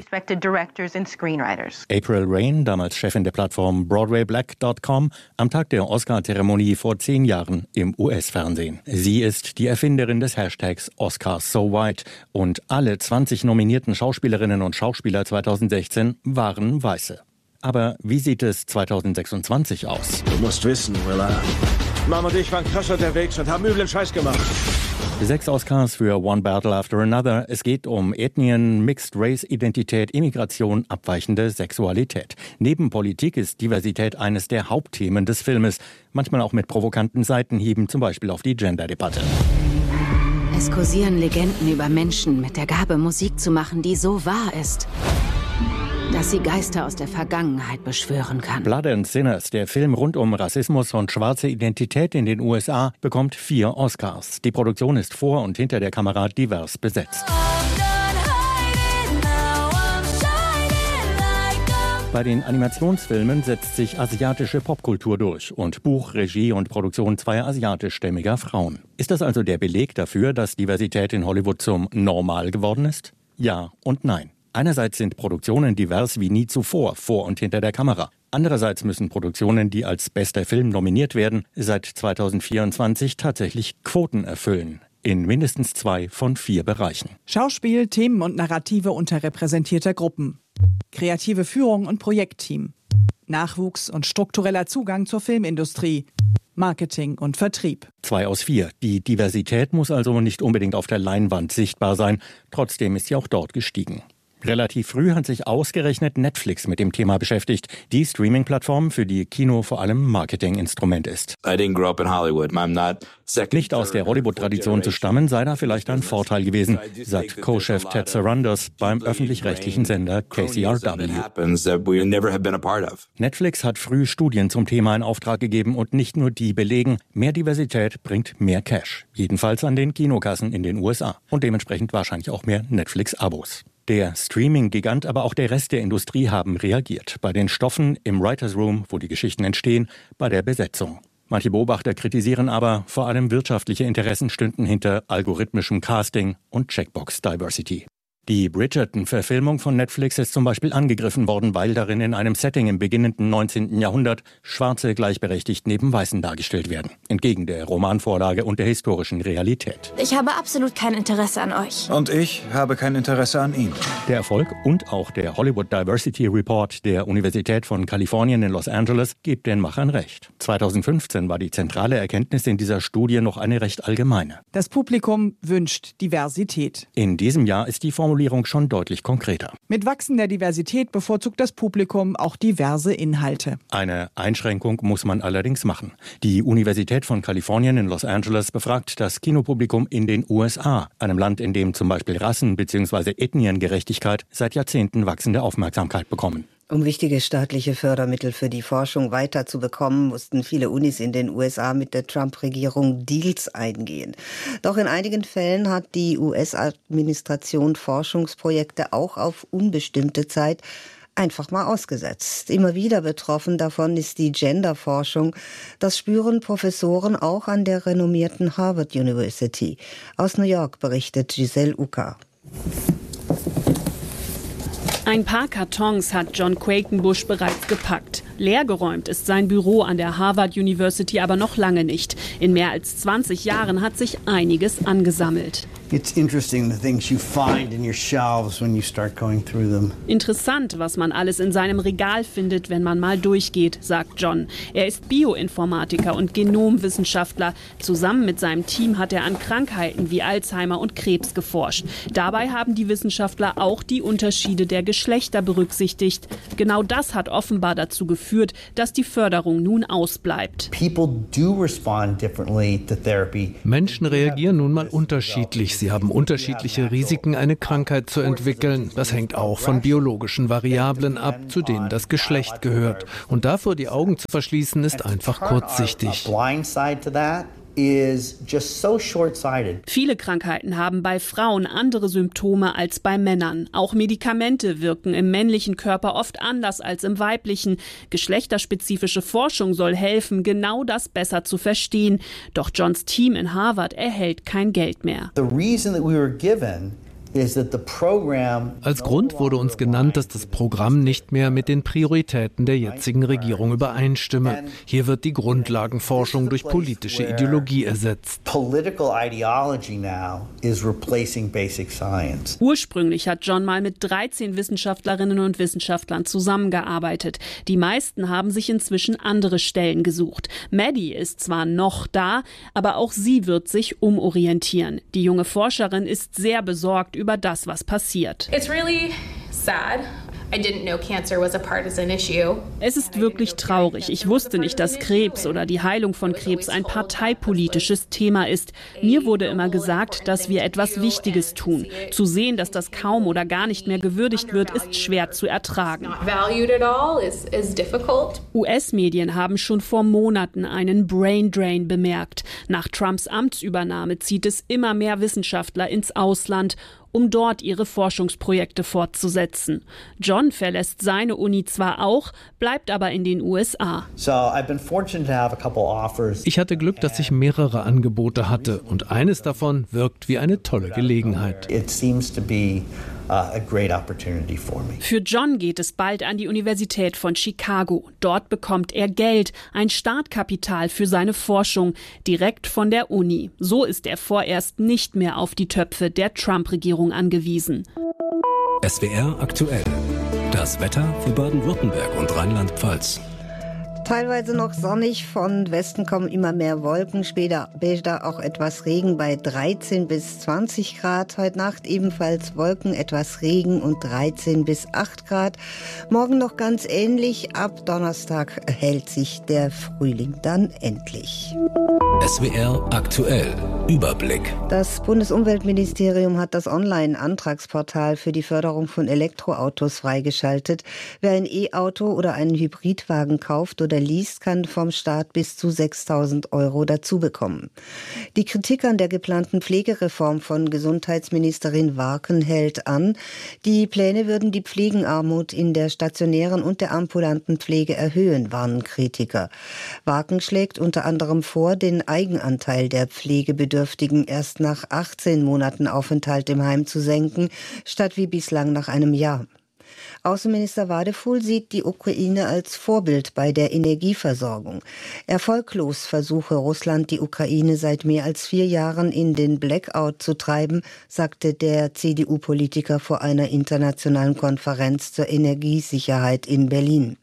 April Rain, damals Chefin der Plattform Broadway Black Punkt com, am Tag der Oscar-Zeremonie vor zehn Jahren im U S-Fernsehen. Sie ist die Erfinderin des Hashtags Oscars So White und alle zwanzig nominierten Schauspielerinnen und Schauspieler zweitausendsechzehn waren Weiße. Aber wie sieht es zweitausendsechsundzwanzig aus? Du musst wissen, Willa. Mom und ich waren krass unterwegs und haben üblen Scheiß gemacht. Sechs Oscars für One Battle After Another. Es geht um Ethnien, Mixed Race Identität, Immigration, abweichende Sexualität. Neben Politik ist Diversität eines der Hauptthemen des Filmes. Manchmal auch mit provokanten Seitenhieben, zum Beispiel auf die Gender-Debatte. Es kursieren Legenden über Menschen mit der Gabe, Musik zu machen, die so wahr ist, dass sie Geister aus der Vergangenheit beschwören kann. Blood and Sinners, der Film rund um Rassismus und schwarze Identität in den U S A, bekommt vier Oscars. Die Produktion ist vor und hinter der Kamera divers besetzt. Bei den Animationsfilmen setzt sich asiatische Popkultur durch und Buch, Regie und Produktion zweier asiatischstämmiger Frauen. Ist das also der Beleg dafür, dass Diversität in Hollywood zum Normal geworden ist? Ja und nein. Einerseits sind Produktionen divers wie nie zuvor, vor und hinter der Kamera. Andererseits müssen Produktionen, die als bester Film nominiert werden, seit zweitausendvierundzwanzig tatsächlich Quoten erfüllen. In mindestens zwei von vier Bereichen. Schauspiel, Themen und Narrative unterrepräsentierter Gruppen. Kreative Führung und Projektteam. Nachwuchs und struktureller Zugang zur Filmindustrie. Marketing und Vertrieb. Zwei aus vier. Die Diversität muss also nicht unbedingt auf der Leinwand sichtbar sein. Trotzdem ist sie auch dort gestiegen. Relativ früh hat sich ausgerechnet Netflix mit dem Thema beschäftigt. Die Streaming-Plattform, für die Kino vor allem Marketinginstrument ist. Nicht aus der Hollywood-Tradition zu stammen, sei da vielleicht ein Vorteil gewesen, sagt Co-Chef Ted Sarandos beim öffentlich-rechtlichen Sender K C R W. Netflix hat früh Studien zum Thema in Auftrag gegeben und nicht nur die belegen, mehr Diversität bringt mehr Cash. Jedenfalls an den Kinokassen in den U S A und dementsprechend wahrscheinlich auch mehr Netflix-Abos. Der Streaming-Gigant, aber auch der Rest der Industrie haben reagiert. Bei den Stoffen, im Writers Room, wo die Geschichten entstehen, bei der Besetzung. Manche Beobachter kritisieren aber, vor allem wirtschaftliche Interessen stünden hinter algorithmischem Casting und Checkbox-Diversity. Die Bridgerton-Verfilmung von Netflix ist zum Beispiel angegriffen worden, weil darin in einem Setting im beginnenden neunzehnten Jahrhundert Schwarze gleichberechtigt neben Weißen dargestellt werden. Entgegen der Romanvorlage und der historischen Realität. Ich habe absolut kein Interesse an euch. Und ich habe kein Interesse an ihm. Der Erfolg und auch der Hollywood Diversity Report der Universität von Kalifornien in Los Angeles gibt den Machern recht. zweitausendfünfzehn war die zentrale Erkenntnis in dieser Studie noch eine recht allgemeine. Das Publikum wünscht Diversität. In diesem Jahr ist die Formulierung schon deutlich konkreter. Mit wachsender Diversität bevorzugt das Publikum auch diverse Inhalte. Eine Einschränkung muss man allerdings machen. Die Universität von Kalifornien in Los Angeles befragt das Kinopublikum in den U S A, einem Land, in dem zum Beispiel Rassen- bzw. Ethniengerechtigkeit seit Jahrzehnten wachsende Aufmerksamkeit bekommen. Um wichtige staatliche Fördermittel für die Forschung weiterzubekommen, mussten viele Unis in den U S A mit der Trump-Regierung Deals eingehen. Doch in einigen Fällen hat die U S-Administration Forschungsprojekte auch auf unbestimmte Zeit einfach mal ausgesetzt. Immer wieder betroffen davon ist die Genderforschung. Das spüren Professoren auch an der renommierten Harvard University. Aus New York berichtet Giselle Ucker. Ein paar Kartons hat John Quakenbush bereits gepackt. Leergeräumt ist sein Büro an der Harvard University aber noch lange nicht. In mehr als zwanzig Jahren hat sich einiges angesammelt. Interessant, was man alles in seinem Regal findet, wenn man mal durchgeht, sagt John. Er ist Bioinformatiker und Genomwissenschaftler. Zusammen mit seinem Team hat er an Krankheiten wie Alzheimer und Krebs geforscht. Dabei haben die Wissenschaftler auch die Unterschiede der Geschlechter berücksichtigt. Genau das hat offenbar dazu geführt, dass die Förderung nun ausbleibt. Menschen reagieren nun mal unterschiedlich. Sie haben unterschiedliche Risiken, eine Krankheit zu entwickeln. Das hängt auch von biologischen Variablen ab, zu denen das Geschlecht gehört. Und davor die Augen zu verschließen, ist einfach kurzsichtig. Viele Krankheiten haben bei Frauen andere Symptome als bei Männern. Auch Medikamente wirken im männlichen Körper oft anders als im weiblichen. Geschlechterspezifische Forschung soll helfen, genau das besser zu verstehen. Doch Johns Team in Harvard erhält kein Geld mehr. Als Grund wurde uns genannt, dass das Programm nicht mehr mit den Prioritäten der jetzigen Regierung übereinstimme. Hier wird die Grundlagenforschung durch politische Ideologie ersetzt. Ursprünglich hat John mal mit dreizehn Wissenschaftlerinnen und Wissenschaftlern zusammengearbeitet. Die meisten haben sich inzwischen andere Stellen gesucht. Maddie ist zwar noch da, aber auch sie wird sich umorientieren. Die junge Forscherin ist sehr besorgt über das, was passiert. It's really sad. I didn't know cancer was a partisan issue. Es ist wirklich traurig. Ich wusste nicht, dass Krebs oder die Heilung von Krebs ein parteipolitisches Thema ist. Mir wurde immer gesagt, dass wir etwas Wichtiges tun. Zu sehen, dass das kaum oder gar nicht mehr gewürdigt wird, ist schwer zu ertragen. U S-Medien haben schon vor Monaten einen Brain Drain bemerkt. Nach Trumps Amtsübernahme zieht es immer mehr Wissenschaftler ins Ausland, um dort ihre Forschungsprojekte fortzusetzen. John verlässt seine Uni zwar auch, bleibt aber in den U S A. Ich hatte Glück, dass ich mehrere Angebote hatte und eines davon wirkt wie eine tolle Gelegenheit. Für John geht es bald an die Universität von Chicago. Dort bekommt er Geld, ein Startkapital für seine Forschung, direkt von der Uni. So ist er vorerst nicht mehr auf die Töpfe der Trump-Regierung angewiesen. S W R aktuell. Das Wetter für Baden-Württemberg und Rheinland-Pfalz. Teilweise noch sonnig, von Westen kommen immer mehr Wolken, später, später auch etwas Regen bei dreizehn bis zwanzig Grad. Heute Nacht ebenfalls Wolken, etwas Regen und dreizehn bis acht Grad. Morgen noch ganz ähnlich, ab Donnerstag hält sich der Frühling dann endlich. S W R aktuell. Überblick. Das Bundesumweltministerium hat das Online-Antragsportal für die Förderung von Elektroautos freigeschaltet. Wer ein E-Auto oder einen Hybridwagen kauft oder liest, kann vom Staat bis zu sechstausend Euro dazu bekommen. Die Kritik an der geplanten Pflegereform von Gesundheitsministerin Warken hält an. Die Pläne würden die Pflegenarmut in der stationären und der ambulanten Pflege erhöhen, warnen Kritiker. Warken schlägt unter anderem vor, den Eigenanteil der Pflegebedürftigen erst nach achtzehn Monaten Aufenthalt im Heim zu senken, statt wie bislang nach einem Jahr. Außenminister Wadefuhl sieht die Ukraine als Vorbild bei der Energieversorgung. Erfolglos versuche Russland, die Ukraine seit mehr als vier Jahren in den Blackout zu treiben, sagte der C D U-Politiker vor einer internationalen Konferenz zur Energiesicherheit in Berlin.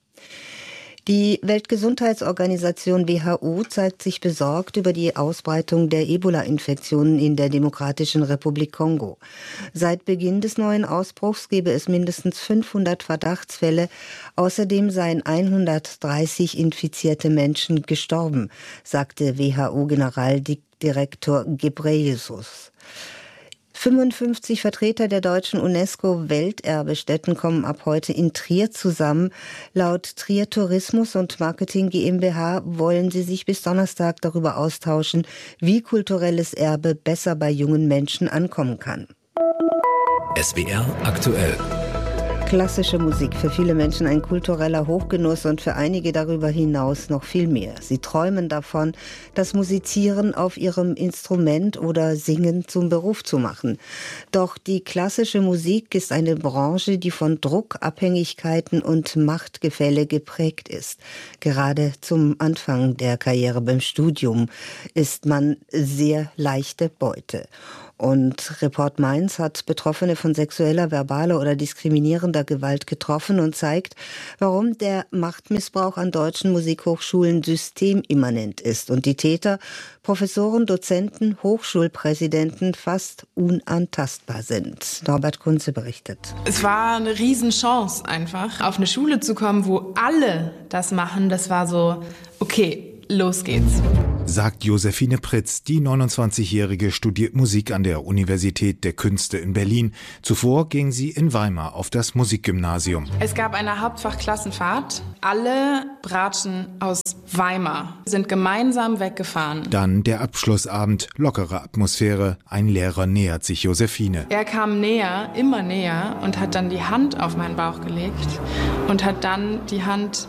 Die Weltgesundheitsorganisation W H O zeigt sich besorgt über die Ausbreitung der Ebola-Infektionen in der Demokratischen Republik Kongo. Seit Beginn des neuen Ausbruchs gebe es mindestens fünfhundert Verdachtsfälle. Außerdem seien hundertdreißig infizierte Menschen gestorben, sagte W H O-Generaldirektor Ghebreyesus. fünfundfünfzig Vertreter der deutschen UNESCO-Welterbestätten kommen ab heute in Trier zusammen. Laut Trier Tourismus und Marketing GmbH wollen sie sich bis Donnerstag darüber austauschen, wie kulturelles Erbe besser bei jungen Menschen ankommen kann. S W R aktuell. Klassische Musik, für viele Menschen ein kultureller Hochgenuss und für einige darüber hinaus noch viel mehr. Sie träumen davon, das Musizieren auf ihrem Instrument oder Singen zum Beruf zu machen. Doch die klassische Musik ist eine Branche, die von Druck, Abhängigkeiten und Machtgefälle geprägt ist. Gerade zum Anfang der Karriere beim Studium ist man sehr leichte Beute. Und Report Mainz hat Betroffene von sexueller, verbaler oder diskriminierender Gewalt getroffen und zeigt, warum der Machtmissbrauch an deutschen Musikhochschulen systemimmanent ist und die Täter, Professoren, Dozenten, Hochschulpräsidenten fast unantastbar sind. Norbert Kunze berichtet. Es war eine Riesenchance einfach, auf eine Schule zu kommen, wo alle das machen. Das war so, okay, los geht's. Sagt Josephine Pritz. Die neunundzwanzigjährige studiert Musik an der Universität der Künste in Berlin. Zuvor ging sie in Weimar auf das Musikgymnasium. Es gab eine Hauptfachklassenfahrt. Alle Bratschen aus Weimar sind gemeinsam weggefahren. Dann der Abschlussabend, lockere Atmosphäre. Ein Lehrer nähert sich Josephine. Er kam näher, immer näher und hat dann die Hand auf meinen Bauch gelegt und hat dann die Hand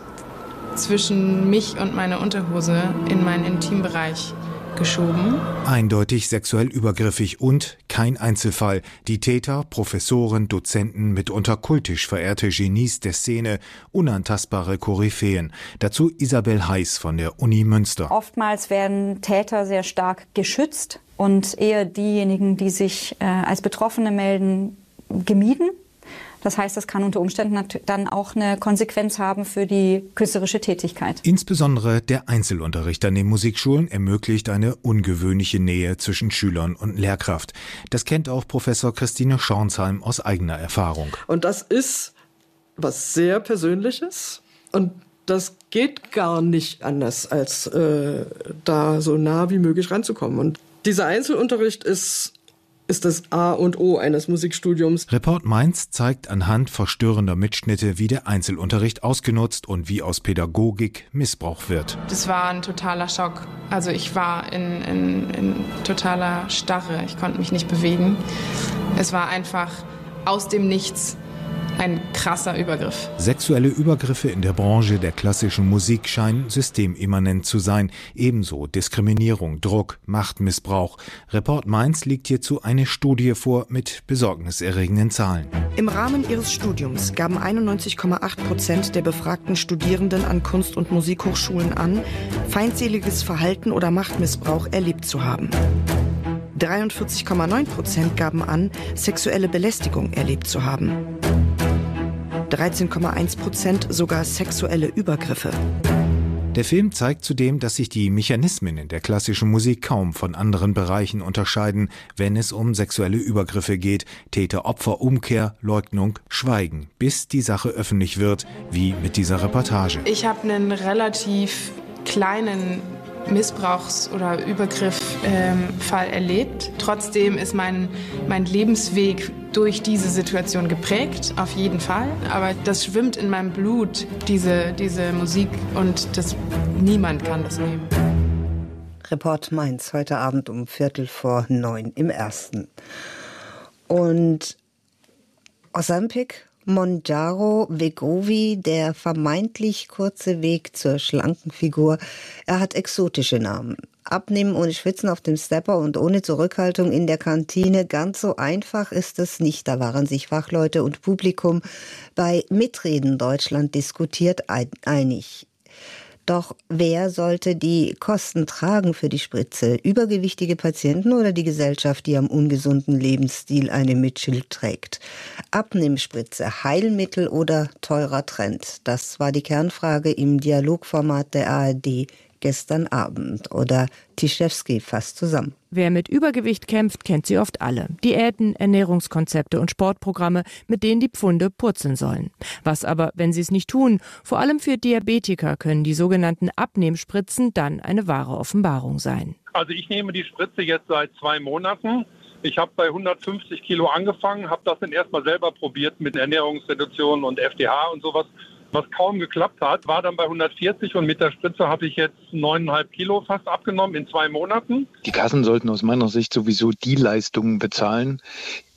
zwischen mich und meine Unterhose in meinen Intimbereich geschoben. Eindeutig sexuell übergriffig und kein Einzelfall. Die Täter, Professoren, Dozenten, mitunter kultisch verehrte Genies der Szene, unantastbare Koryphäen. Dazu Isabel Heiß von der Uni Münster. Oftmals werden Täter sehr stark geschützt und eher diejenigen, die sich äh, als Betroffene melden, gemieden. Das heißt, das kann unter Umständen dann auch eine Konsequenz haben für die künstlerische Tätigkeit. Insbesondere der Einzelunterricht an den Musikschulen ermöglicht eine ungewöhnliche Nähe zwischen Schülern und Lehrkraft. Das kennt auch Professor Christine Schornsheim aus eigener Erfahrung. Und das ist was sehr Persönliches und das geht gar nicht anders, als äh, da so nah wie möglich ranzukommen. Und dieser Einzelunterricht ist ist das A und O eines Musikstudiums. Report Mainz zeigt anhand verstörender Mitschnitte, wie der Einzelunterricht ausgenutzt und wie aus Pädagogik Missbrauch wird. Das war ein totaler Schock. Also ich war in, in, in totaler Starre. Ich konnte mich nicht bewegen. Es war einfach aus dem Nichts ein krasser Übergriff. Sexuelle Übergriffe in der Branche der klassischen Musik scheinen systemimmanent zu sein. Ebenso Diskriminierung, Druck, Machtmissbrauch. Report Mainz legt hierzu eine Studie vor mit besorgniserregenden Zahlen. Im Rahmen ihres Studiums gaben einundneunzig Komma acht Prozent der befragten Studierenden an Kunst- und Musikhochschulen an, feindseliges Verhalten oder Machtmissbrauch erlebt zu haben. dreiundvierzig Komma neun Prozent gaben an, sexuelle Belästigung erlebt zu haben. dreizehn Komma eins Prozent sogar sexuelle Übergriffe. Der Film zeigt zudem, dass sich die Mechanismen in der klassischen Musik kaum von anderen Bereichen unterscheiden, wenn es um sexuelle Übergriffe geht. Täter-Opfer-Umkehr, Leugnung, Schweigen, bis die Sache öffentlich wird, wie mit dieser Reportage. Ich habe einen relativ kleinen Missbrauchs- oder Übergriffsfall ähm, erlebt. Trotzdem ist mein, mein Lebensweg durch diese Situation geprägt, auf jeden Fall. Aber das schwimmt in meinem Blut, diese, diese Musik, und das, niemand kann das nehmen. Report Mainz, heute Abend um Viertel vor neun im Ersten. Und Ozempic, Mounjaro, Wegovy, der vermeintlich kurze Weg zur schlanken Figur. Er hat exotische Namen. Abnehmen ohne Schwitzen auf dem Stepper und ohne Zurückhaltung in der Kantine. Ganz so einfach ist es nicht. Da waren sich Fachleute und Publikum bei Mitreden Deutschland diskutiert einig. Doch wer sollte die Kosten tragen für die Spritze? Übergewichtige Patienten oder die Gesellschaft, die am ungesunden Lebensstil eine Mitschuld trägt? Abnehmspritze, Heilmittel oder teurer Trend? Das war die Kernfrage im Dialogformat der A R D gestern Abend. Oder Tischewski fasst zusammen. Wer mit Übergewicht kämpft, kennt sie oft alle. Diäten, Ernährungskonzepte und Sportprogramme, mit denen die Pfunde purzeln sollen. Was aber, wenn sie es nicht tun? Vor allem für Diabetiker können die sogenannten Abnehmspritzen dann eine wahre Offenbarung sein. Also ich nehme die Spritze jetzt seit zwei Monaten. Ich habe bei hundertfünfzig Kilo angefangen, habe das dann erstmal selber probiert mit Ernährungsreduktion und F D H und sowas. Was kaum geklappt hat, war dann bei hundertvierzig und mit der Spritze habe ich jetzt neuneinhalb Kilo fast abgenommen in zwei Monaten. Die Kassen sollten aus meiner Sicht sowieso die Leistungen bezahlen,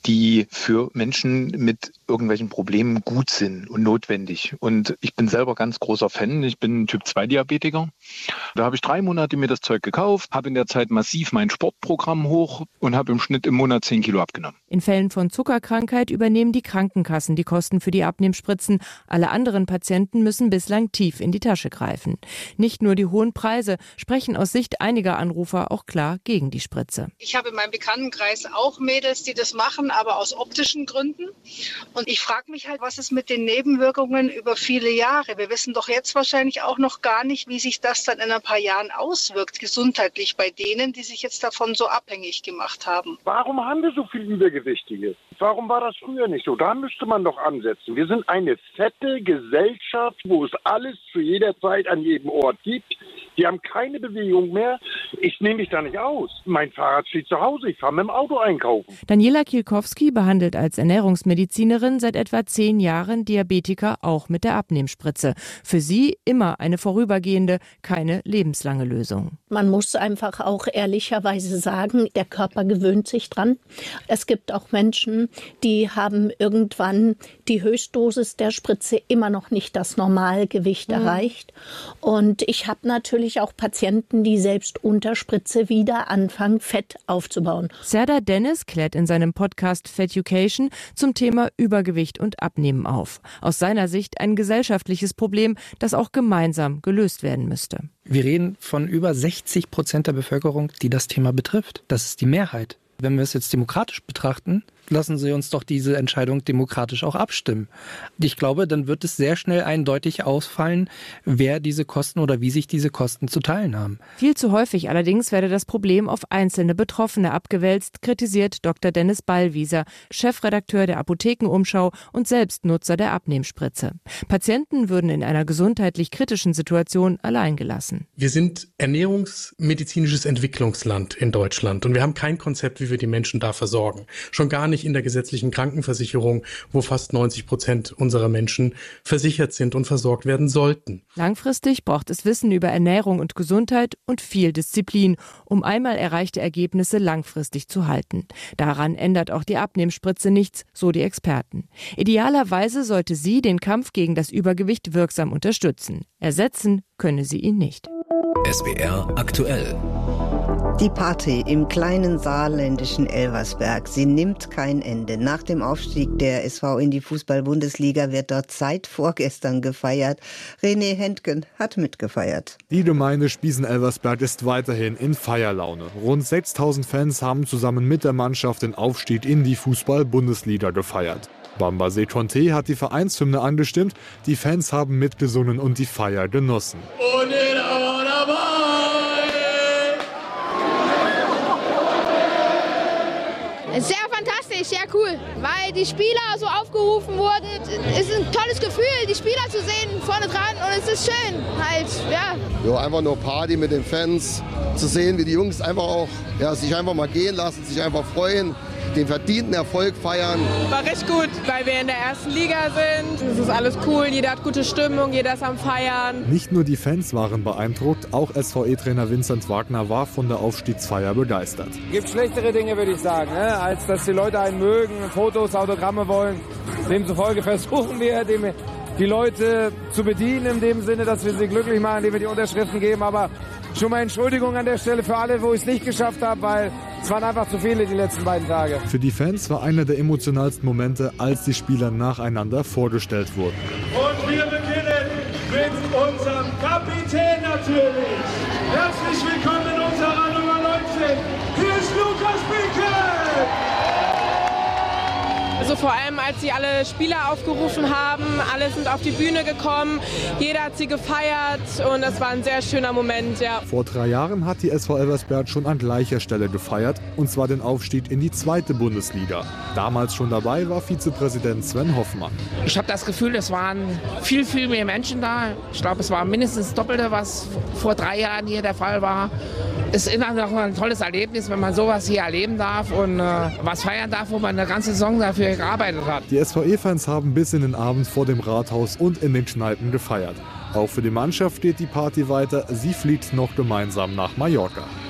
die für Menschen mit irgendwelchen Problemen gut sind und notwendig. Und ich bin selber ganz großer Fan. Ich bin Typ zwei Diabetiker. Da habe ich drei Monate mir das Zeug gekauft, habe in der Zeit massiv mein Sportprogramm hoch und habe im Schnitt im Monat zehn Kilo abgenommen. In Fällen von Zuckerkrankheit übernehmen die Krankenkassen die Kosten für die Abnehmspritzen. Alle anderen Patienten müssen bislang tief in die Tasche greifen. Nicht nur die hohen Preise sprechen aus Sicht einiger Anrufer auch klar gegen die Spritze. Ich habe in meinem Bekanntenkreis auch Mädels, die das machen, aber aus optischen Gründen. Und ich frage mich halt, was ist mit den Nebenwirkungen über viele Jahre? Wir wissen doch jetzt wahrscheinlich auch noch gar nicht, wie sich das dann in ein paar Jahren auswirkt, gesundheitlich bei denen, die sich jetzt davon so abhängig gemacht haben. Warum haben wir so viel Übergewichtige? Warum war das früher nicht so? Da müsste man doch ansetzen. Wir sind eine fette Gesellschaft, wo es alles zu jeder Zeit an jedem Ort gibt. Die haben keine Bewegung mehr. Ich nehme mich da nicht aus. Mein Fahrrad steht zu Hause. Ich fahre mit dem Auto einkaufen. Daniela Kielkowski behandelt als Ernährungsmedizinerin seit etwa zehn Jahren Diabetiker auch mit der Abnehmspritze. Für sie immer eine vorübergehende, keine lebenslange Lösung. Man muss einfach auch ehrlicherweise sagen, der Körper gewöhnt sich dran. Es gibt auch Menschen, die haben irgendwann die Höchstdosis der Spritze immer noch nicht das Normalgewicht mhm. erreicht. Und ich habe natürlich auch Patienten, die selbst unter Spritze wieder anfangen, Fett aufzubauen. Serdar Dennis klärt in seinem Podcast Feducation zum Thema Übergewicht und Abnehmen auf. Aus seiner Sicht ein gesellschaftliches Problem, das auch gemeinsam gelöst werden müsste. Wir reden von über sechzig Prozent der Bevölkerung, die das Thema betrifft. Das ist die Mehrheit. Wenn wir es jetzt demokratisch betrachten, lassen Sie uns doch diese Entscheidung demokratisch auch abstimmen. Ich glaube, dann wird es sehr schnell eindeutig ausfallen, wer diese Kosten oder wie sich diese Kosten zu teilen haben. Viel zu häufig allerdings werde das Problem auf einzelne Betroffene abgewälzt, kritisiert Doktor Dennis Ballwieser, Chefredakteur der Apothekenumschau und Selbstnutzer der Abnehmspritze. Patienten würden in einer gesundheitlich kritischen Situation allein gelassen. Wir sind ernährungsmedizinisches Entwicklungsland in Deutschland und wir haben kein Konzept, wie wir die Menschen da versorgen. Schon gar nicht in der gesetzlichen Krankenversicherung, wo fast neunzig Prozent unserer Menschen versichert sind und versorgt werden sollten. Langfristig braucht es Wissen über Ernährung und Gesundheit und viel Disziplin, um einmal erreichte Ergebnisse langfristig zu halten. Daran ändert auch die Abnehmspritze nichts, so die Experten. Idealerweise sollte sie den Kampf gegen das Übergewicht wirksam unterstützen. Ersetzen könne sie ihn nicht. S W R aktuell. Die Party im kleinen saarländischen Elversberg, sie nimmt kein Ende. Nach dem Aufstieg der S V in die Fußball-Bundesliga wird dort seit vorgestern gefeiert. René Hentgen hat mitgefeiert. Die Gemeinde Spiesen-Elversberg ist weiterhin in Feierlaune. Rund sechstausend Fans haben zusammen mit der Mannschaft den Aufstieg in die Fußball-Bundesliga gefeiert. Bamba Seconte hat die Vereinshymne angestimmt, die Fans haben mitgesungen und die Feier genossen. Und in Sehr fantastisch, sehr cool, weil die Spieler so aufgerufen wurden. Es ist ein tolles Gefühl, die Spieler zu sehen vorne dran und es ist schön, halt, ja. Ja, einfach nur Party mit den Fans, zu sehen, wie die Jungs einfach auch ja, sich einfach mal gehen lassen, sich einfach freuen, den verdienten Erfolg feiern. War recht gut, weil wir in der ersten Liga sind. Es ist alles cool, jeder hat gute Stimmung, jeder ist am Feiern. Nicht nur die Fans waren beeindruckt, auch S V E-Trainer Vincent Wagner war von der Aufstiegsfeier begeistert. Es gibt schlechtere Dinge, würde ich sagen, ne? Als dass die Leute einen mögen, Fotos, Autogramme wollen. Demzufolge versuchen wir, dem die Leute zu bedienen, in dem Sinne, dass wir sie glücklich machen, indem wir die Unterschriften geben. Aber schon mal Entschuldigung an der Stelle für alle, wo ich es nicht geschafft habe, weil es waren einfach zu viele die letzten beiden Tage. Für die Fans war einer der emotionalsten Momente, als die Spieler nacheinander vorgestellt wurden. Und wir beginnen mit unserem Kapitän natürlich. Herzlich willkommen in unserer Nummer neunzehn. Hier ist Lukas Binke. Also vor allem, als sie alle Spieler aufgerufen haben, alle sind auf die Bühne gekommen, jeder hat sie gefeiert und es war ein sehr schöner Moment, ja. Vor drei Jahren hat die S V Elversberg schon an gleicher Stelle gefeiert, und zwar den Aufstieg in die zweite Bundesliga. Damals schon dabei war Vizepräsident Sven Hoffmann. Ich habe das Gefühl, es waren viel, viel mehr Menschen da. Ich glaube, es war mindestens das Doppelte, was vor drei Jahren hier der Fall war. Es ist immer noch ein tolles Erlebnis, wenn man sowas hier erleben darf und äh, was feiern darf, wo man eine ganze Saison dafür gearbeitet hat. Die S V E-Fans haben bis in den Abend vor dem Rathaus und in den Kneipen gefeiert. Auch für die Mannschaft geht die Party weiter. Sie fliegt noch gemeinsam nach Mallorca.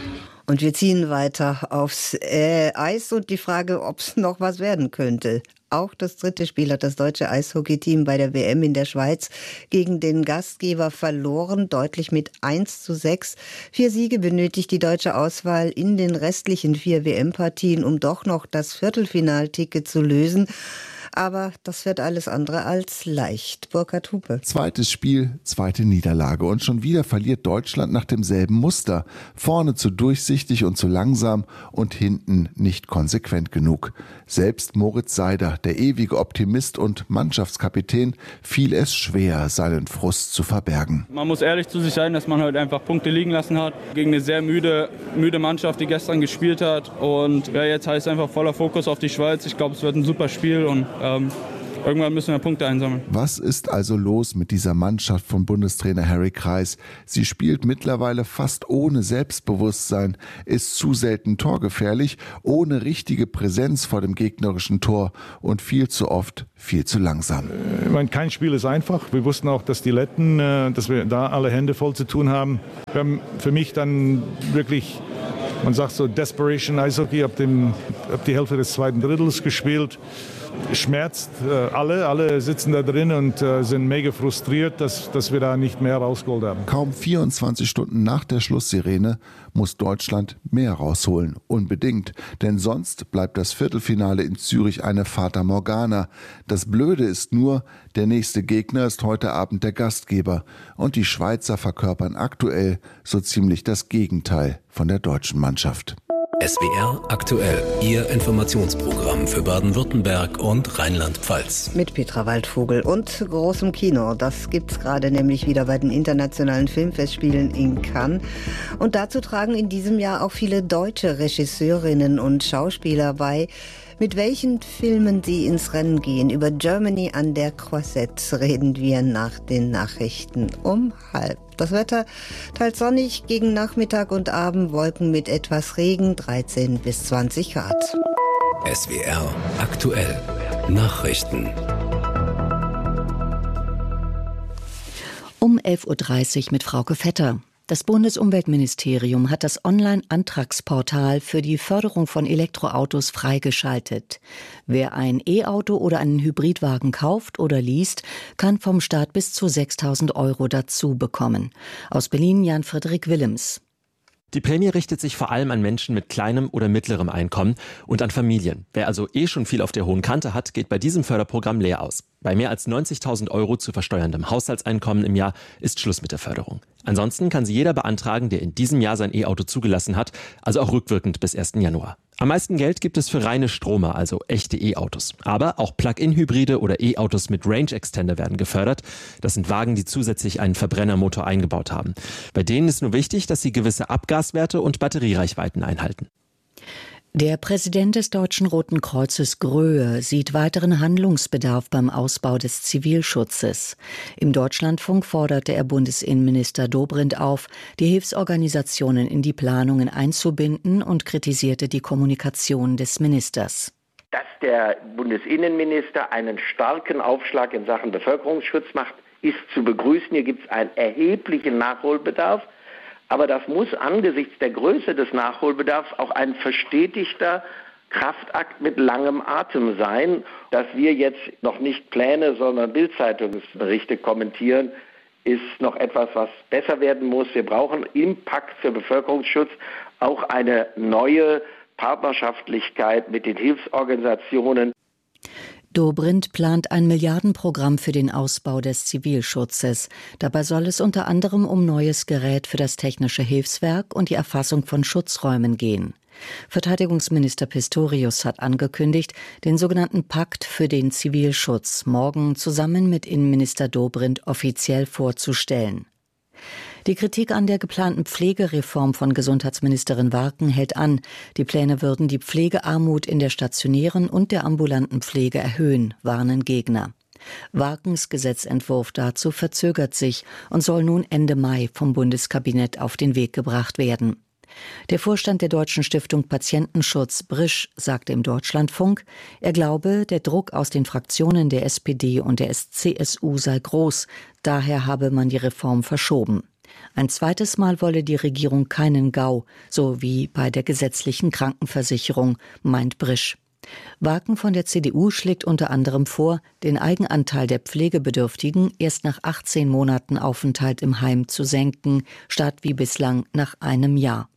Und wir ziehen weiter aufs äh, Eis und die Frage, ob es noch was werden könnte. Auch das dritte Spiel hat das deutsche Eishockeyteam bei der W M in der Schweiz gegen den Gastgeber verloren, deutlich mit eins zu sechs. Vier Siege benötigt die deutsche Auswahl in den restlichen vier W M-Partien, um doch noch das Viertelfinalticket zu lösen. Aber das wird alles andere als leicht. Burkhard Hupe. Zweites Spiel, zweite Niederlage. Und schon wieder verliert Deutschland nach demselben Muster. Vorne zu durchsichtig und zu langsam und hinten nicht konsequent genug. Selbst Moritz Seider, der ewige Optimist und Mannschaftskapitän, fiel es schwer, seinen Frust zu verbergen. Man muss ehrlich zu sich sein, dass man heute einfach Punkte liegen lassen hat. Gegen eine sehr müde, müde Mannschaft, die gestern gespielt hat. Und ja, jetzt heißt es einfach voller Fokus auf die Schweiz. Ich glaube, es wird ein super Spiel und Ähm, irgendwann müssen wir Punkte einsammeln. Was ist also los mit dieser Mannschaft von Bundestrainer Harry Kreis? Sie spielt mittlerweile fast ohne Selbstbewusstsein, ist zu selten torgefährlich, ohne richtige Präsenz vor dem gegnerischen Tor und viel zu oft viel zu langsam. Ich meine, kein Spiel ist einfach. Wir wussten auch, dass die Letten, dass wir da alle Hände voll zu tun haben. Wir haben für mich dann wirklich, man sagt so Desperation Eishockey, ab, dem, ab die Hälfte des zweiten Drittels gespielt. Schmerzt äh, alle, alle sitzen da drin und äh, sind mega frustriert, dass, dass wir da nicht mehr rausgeholt haben. Kaum vierundzwanzig Stunden nach der Schlusssirene muss Deutschland mehr rausholen, unbedingt, denn sonst bleibt das Viertelfinale in Zürich eine Fata Morgana. Das Blöde ist nur, der nächste Gegner ist heute Abend der Gastgeber und die Schweizer verkörpern aktuell so ziemlich das Gegenteil von der deutschen Mannschaft. S W R aktuell, Ihr Informationsprogramm für Baden-Württemberg und Rheinland-Pfalz. Mit Petra Waldvogel und großem Kino. Das gibt's gerade nämlich wieder bei den internationalen Filmfestspielen in Cannes. Und dazu tragen in diesem Jahr auch viele deutsche Regisseurinnen und Schauspieler bei. Mit welchen Filmen sie ins Rennen gehen? Über Germany an der Croisette reden wir nach den Nachrichten um halb. Das Wetter teils sonnig, gegen Nachmittag und Abend Wolken mit etwas Regen, dreizehn bis zwanzig Grad. S W R aktuell, Nachrichten. Um elf Uhr dreißig mit Frauke Vetter. Das Bundesumweltministerium hat das Online-Antragsportal für die Förderung von Elektroautos freigeschaltet. Wer ein E-Auto oder einen Hybridwagen kauft oder liest, kann vom Staat bis zu sechstausend Euro dazu bekommen. Aus Berlin Jan-Friedrich Willems. Die Prämie richtet sich vor allem an Menschen mit kleinem oder mittlerem Einkommen und an Familien. Wer also eh schon viel auf der hohen Kante hat, geht bei diesem Förderprogramm leer aus. Bei mehr als neunzigtausend Euro zu versteuerndem Haushaltseinkommen im Jahr ist Schluss mit der Förderung. Ansonsten kann sie jeder beantragen, der in diesem Jahr sein E-Auto zugelassen hat, also auch rückwirkend bis ersten Januar. Am meisten Geld gibt es für reine Stromer, also echte E-Autos. Aber auch Plug-in-Hybride oder E-Autos mit Range-Extender werden gefördert. Das sind Wagen, die zusätzlich einen Verbrennermotor eingebaut haben. Bei denen ist nur wichtig, dass sie gewisse Abgaswerte und Batteriereichweiten einhalten. Der Präsident des Deutschen Roten Kreuzes Gröhe sieht weiteren Handlungsbedarf beim Ausbau des Zivilschutzes. Im Deutschlandfunk forderte er Bundesinnenminister Dobrindt auf, die Hilfsorganisationen in die Planungen einzubinden und kritisierte die Kommunikation des Ministers. Dass der Bundesinnenminister einen starken Aufschlag in Sachen Bevölkerungsschutz macht, ist zu begrüßen. Hier gibt es einen erheblichen Nachholbedarf. Aber das muss angesichts der Größe des Nachholbedarfs auch ein verstetigter Kraftakt mit langem Atem sein. Dass wir jetzt noch nicht Pläne, sondern Bild-Zeitungsberichte kommentieren, ist noch etwas, was besser werden muss. Wir brauchen im Pakt für Bevölkerungsschutz auch eine neue Partnerschaftlichkeit mit den Hilfsorganisationen. Dobrindt plant ein Milliardenprogramm für den Ausbau des Zivilschutzes. Dabei soll es unter anderem um neues Gerät für das Technische Hilfswerk und die Erfassung von Schutzräumen gehen. Verteidigungsminister Pistorius hat angekündigt, den sogenannten Pakt für den Zivilschutz morgen zusammen mit Innenminister Dobrindt offiziell vorzustellen. Die Kritik an der geplanten Pflegereform von Gesundheitsministerin Warken hält an. Die Pläne würden die Pflegearmut in der stationären und der ambulanten Pflege erhöhen, warnen Gegner. Warkens Gesetzentwurf dazu verzögert sich und soll nun Ende Mai vom Bundeskabinett auf den Weg gebracht werden. Der Vorstand der Deutschen Stiftung Patientenschutz, Brisch, sagte im Deutschlandfunk, er glaube, der Druck aus den Fraktionen der S P D und der C S U sei groß, daher habe man die Reform verschoben. Ein zweites Mal wolle die Regierung keinen GAU, so wie bei der gesetzlichen Krankenversicherung, meint Brisch. Waken von der C D U schlägt unter anderem vor, den Eigenanteil der Pflegebedürftigen erst nach achtzehn Monaten Aufenthalt im Heim zu senken, statt wie bislang nach einem Jahr.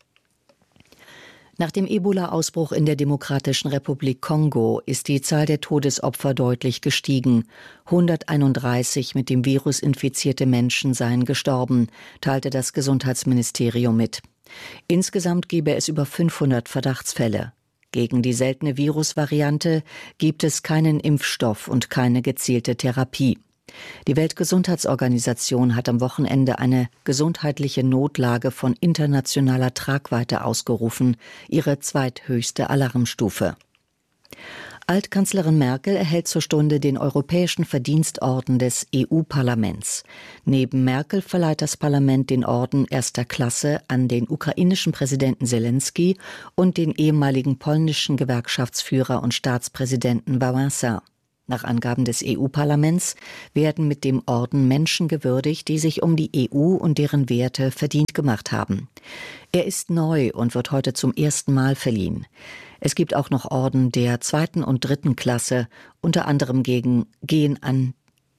Nach dem Ebola-Ausbruch in der Demokratischen Republik Kongo ist die Zahl der Todesopfer deutlich gestiegen. hunderteinunddreißig mit dem Virus infizierte Menschen seien gestorben, teilte das Gesundheitsministerium mit. Insgesamt gebe es über fünfhundert Verdachtsfälle. Gegen die seltene Virusvariante gibt es keinen Impfstoff und keine gezielte Therapie. Die Weltgesundheitsorganisation hat am Wochenende eine gesundheitliche Notlage von internationaler Tragweite ausgerufen, ihre zweithöchste Alarmstufe. Altkanzlerin Merkel erhält zur Stunde den Europäischen Verdienstorden des E U-Parlaments. Neben Merkel verleiht das Parlament den Orden erster Klasse an den ukrainischen Präsidenten Selenskyj und den ehemaligen polnischen Gewerkschaftsführer und Staatspräsidenten Wałęsa. Nach Angaben des E U-Parlaments werden mit dem Orden Menschen gewürdigt, die sich um die E U und deren Werte verdient gemacht haben. Er ist neu und wird heute zum ersten Mal verliehen. Es gibt auch noch Orden der zweiten und dritten Klasse, unter anderem gegen, gehen an,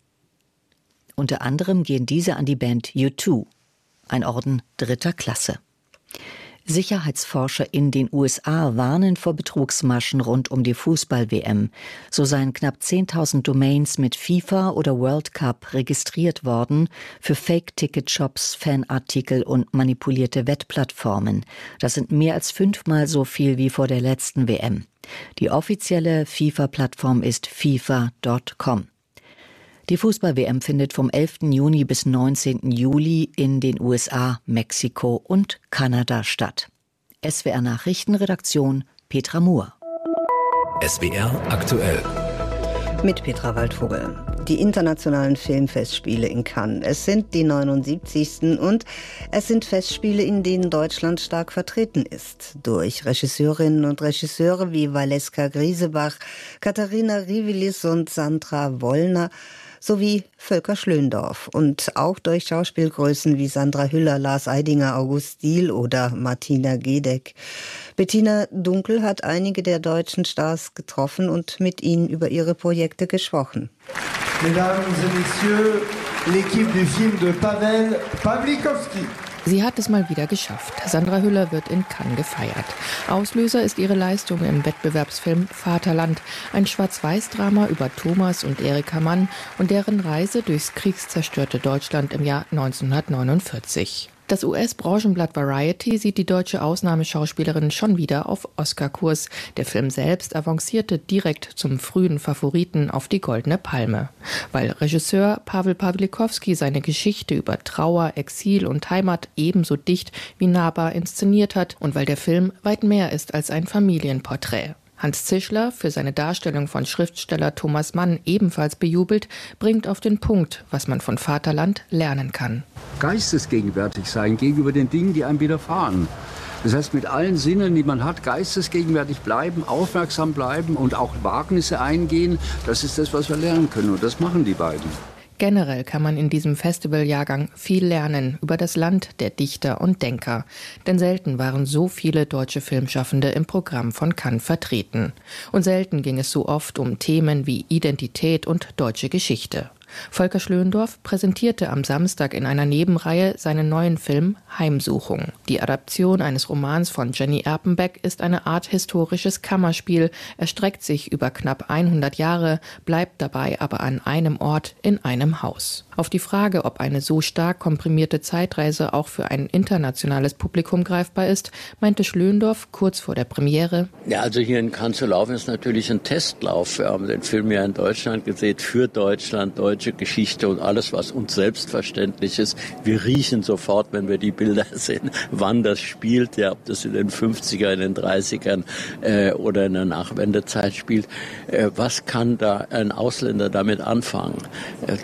unter anderem gehen diese an die Band U zwei, ein Orden dritter Klasse. Sicherheitsforscher in den U S A warnen vor Betrugsmaschen rund um die Fußball-W M. So seien knapp zehntausend Domains mit FIFA oder World Cup registriert worden für Fake-Ticket-Shops, Fanartikel und manipulierte Wettplattformen. Das sind mehr als fünfmal so viel wie vor der letzten W M. Die offizielle FIFA-Plattform ist FIFA Punkt com. Die Fußball-W M findet vom elften Juni bis neunzehnten Juli in den U S A, Mexiko und Kanada statt. S W R Nachrichtenredaktion Petra Muhr. S W R aktuell. Mit Petra Waldvogel. Die internationalen Filmfestspiele in Cannes. Es sind die neunundsiebzigsten und es sind Festspiele, in denen Deutschland stark vertreten ist. Durch Regisseurinnen und Regisseure wie Valeska Griesebach, Katharina Rivilis und Sandra Wollner sowie Volker Schlöndorff und auch durch Schauspielgrößen wie Sandra Hüller, Lars Eidinger, August Diehl oder Martina Gedeck. Bettina Dunkel hat einige der deutschen Stars getroffen und mit ihnen über ihre Projekte gesprochen. Mesdames et Messieurs, l'équipe du film de Pavel Pawlikowski. Sie hat es mal wieder geschafft. Sandra Hüller wird in Cannes gefeiert. Auslöser ist ihre Leistung im Wettbewerbsfilm Vaterland, ein Schwarz-Weiß-Drama über Thomas und Erika Mann und deren Reise durchs kriegszerstörte Deutschland im Jahr neunzehnhundertneunundvierzig. Das U S-Branchenblatt Variety sieht die deutsche Ausnahmeschauspielerin schon wieder auf Oscar-Kurs. Der Film selbst avancierte direkt zum frühen Favoriten auf die Goldene Palme. Weil Regisseur Pavel Pawlikowski seine Geschichte über Trauer, Exil und Heimat ebenso dicht wie nahbar inszeniert hat und weil der Film weit mehr ist als ein Familienporträt. Hans Zischler, für seine Darstellung von Schriftsteller Thomas Mann ebenfalls bejubelt, bringt auf den Punkt, was man von Vaterland lernen kann. Geistesgegenwärtig sein gegenüber den Dingen, die einem widerfahren. Das heißt, mit allen Sinnen, die man hat, geistesgegenwärtig bleiben, aufmerksam bleiben und auch Wagnisse eingehen, das ist das, was wir lernen können. Und das machen die beiden. Generell kann man in diesem Festivaljahrgang viel lernen über das Land der Dichter und Denker. Denn selten waren so viele deutsche Filmschaffende im Programm von Cannes vertreten. Und selten ging es so oft um Themen wie Identität und deutsche Geschichte. Volker Schlöndorff präsentierte am Samstag in einer Nebenreihe seinen neuen Film Heimsuchung. Die Adaption eines Romans von Jenny Erpenbeck ist eine Art historisches Kammerspiel, erstreckt sich über knapp hundert Jahre, bleibt dabei aber an einem Ort in einem Haus. Auf die Frage, ob eine so stark komprimierte Zeitreise auch für ein internationales Publikum greifbar ist, meinte Schlöndorff kurz vor der Premiere: Ja, also hier in Cannes zu laufen ist natürlich ein Testlauf. Wir haben den Film ja in Deutschland gesehen, für Deutschland, deutsche Geschichte und alles, was uns selbstverständlich ist. Wir riechen sofort, wenn wir die Bilder sehen, wann das spielt, ja, ob das in den fünfziger, in den dreißigern äh, oder in der Nachwendezeit spielt. Äh, was kann da ein Ausländer damit anfangen? Äh,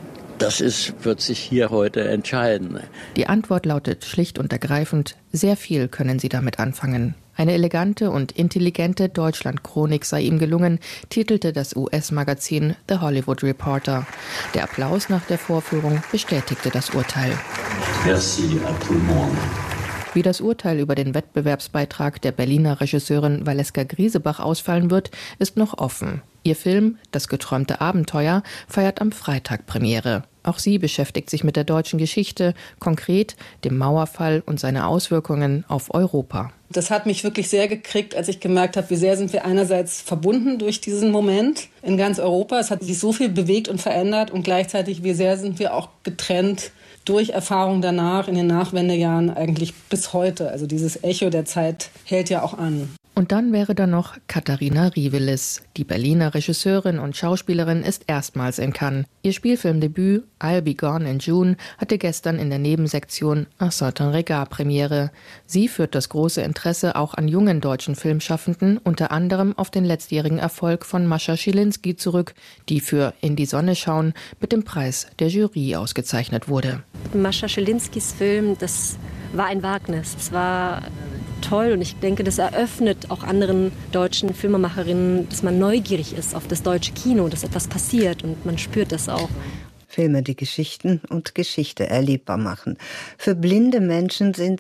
Das ist, wird sich hier heute entscheiden. Die Antwort lautet schlicht und ergreifend, sehr viel können Sie damit anfangen. Eine elegante und intelligente Deutschland-Chronik sei ihm gelungen, titelte das U S-Magazin The Hollywood Reporter. Der Applaus nach der Vorführung bestätigte das Urteil. Merci à tout le monde. Wie das Urteil über den Wettbewerbsbeitrag der Berliner Regisseurin Valeska Griesebach ausfallen wird, ist noch offen. Ihr Film »Das geträumte Abenteuer« feiert am Freitag Premiere. Auch sie beschäftigt sich mit der deutschen Geschichte, konkret dem Mauerfall und seine Auswirkungen auf Europa. Das hat mich wirklich sehr gekriegt, als ich gemerkt habe, wie sehr sind wir einerseits verbunden durch diesen Moment in ganz Europa. Es hat sich so viel bewegt und verändert und gleichzeitig, wie sehr sind wir auch getrennt durch Erfahrungen danach, in den Nachwendejahren eigentlich bis heute. Also dieses Echo der Zeit hält ja auch an. Und dann wäre da noch Katharina Rivelis. Die Berliner Regisseurin und Schauspielerin ist erstmals in Cannes. Ihr Spielfilmdebüt I'll Be Gone in June hatte gestern in der Nebensektion Un certain regard Premiere. Sie führt das große Interesse auch an jungen deutschen Filmschaffenden, unter anderem auf den letztjährigen Erfolg von Mascha Schilinski zurück, die für In die Sonne schauen mit dem Preis der Jury ausgezeichnet wurde. Mascha Schilinskis Film, das war ein Wagnis. Es war toll und ich denke, das eröffnet auch anderen deutschen Filmemacherinnen, dass man neugierig ist auf das deutsche Kino, dass etwas passiert und man spürt das auch. Filme, die Geschichten und Geschichte erlebbar machen. Für blinde Menschen sind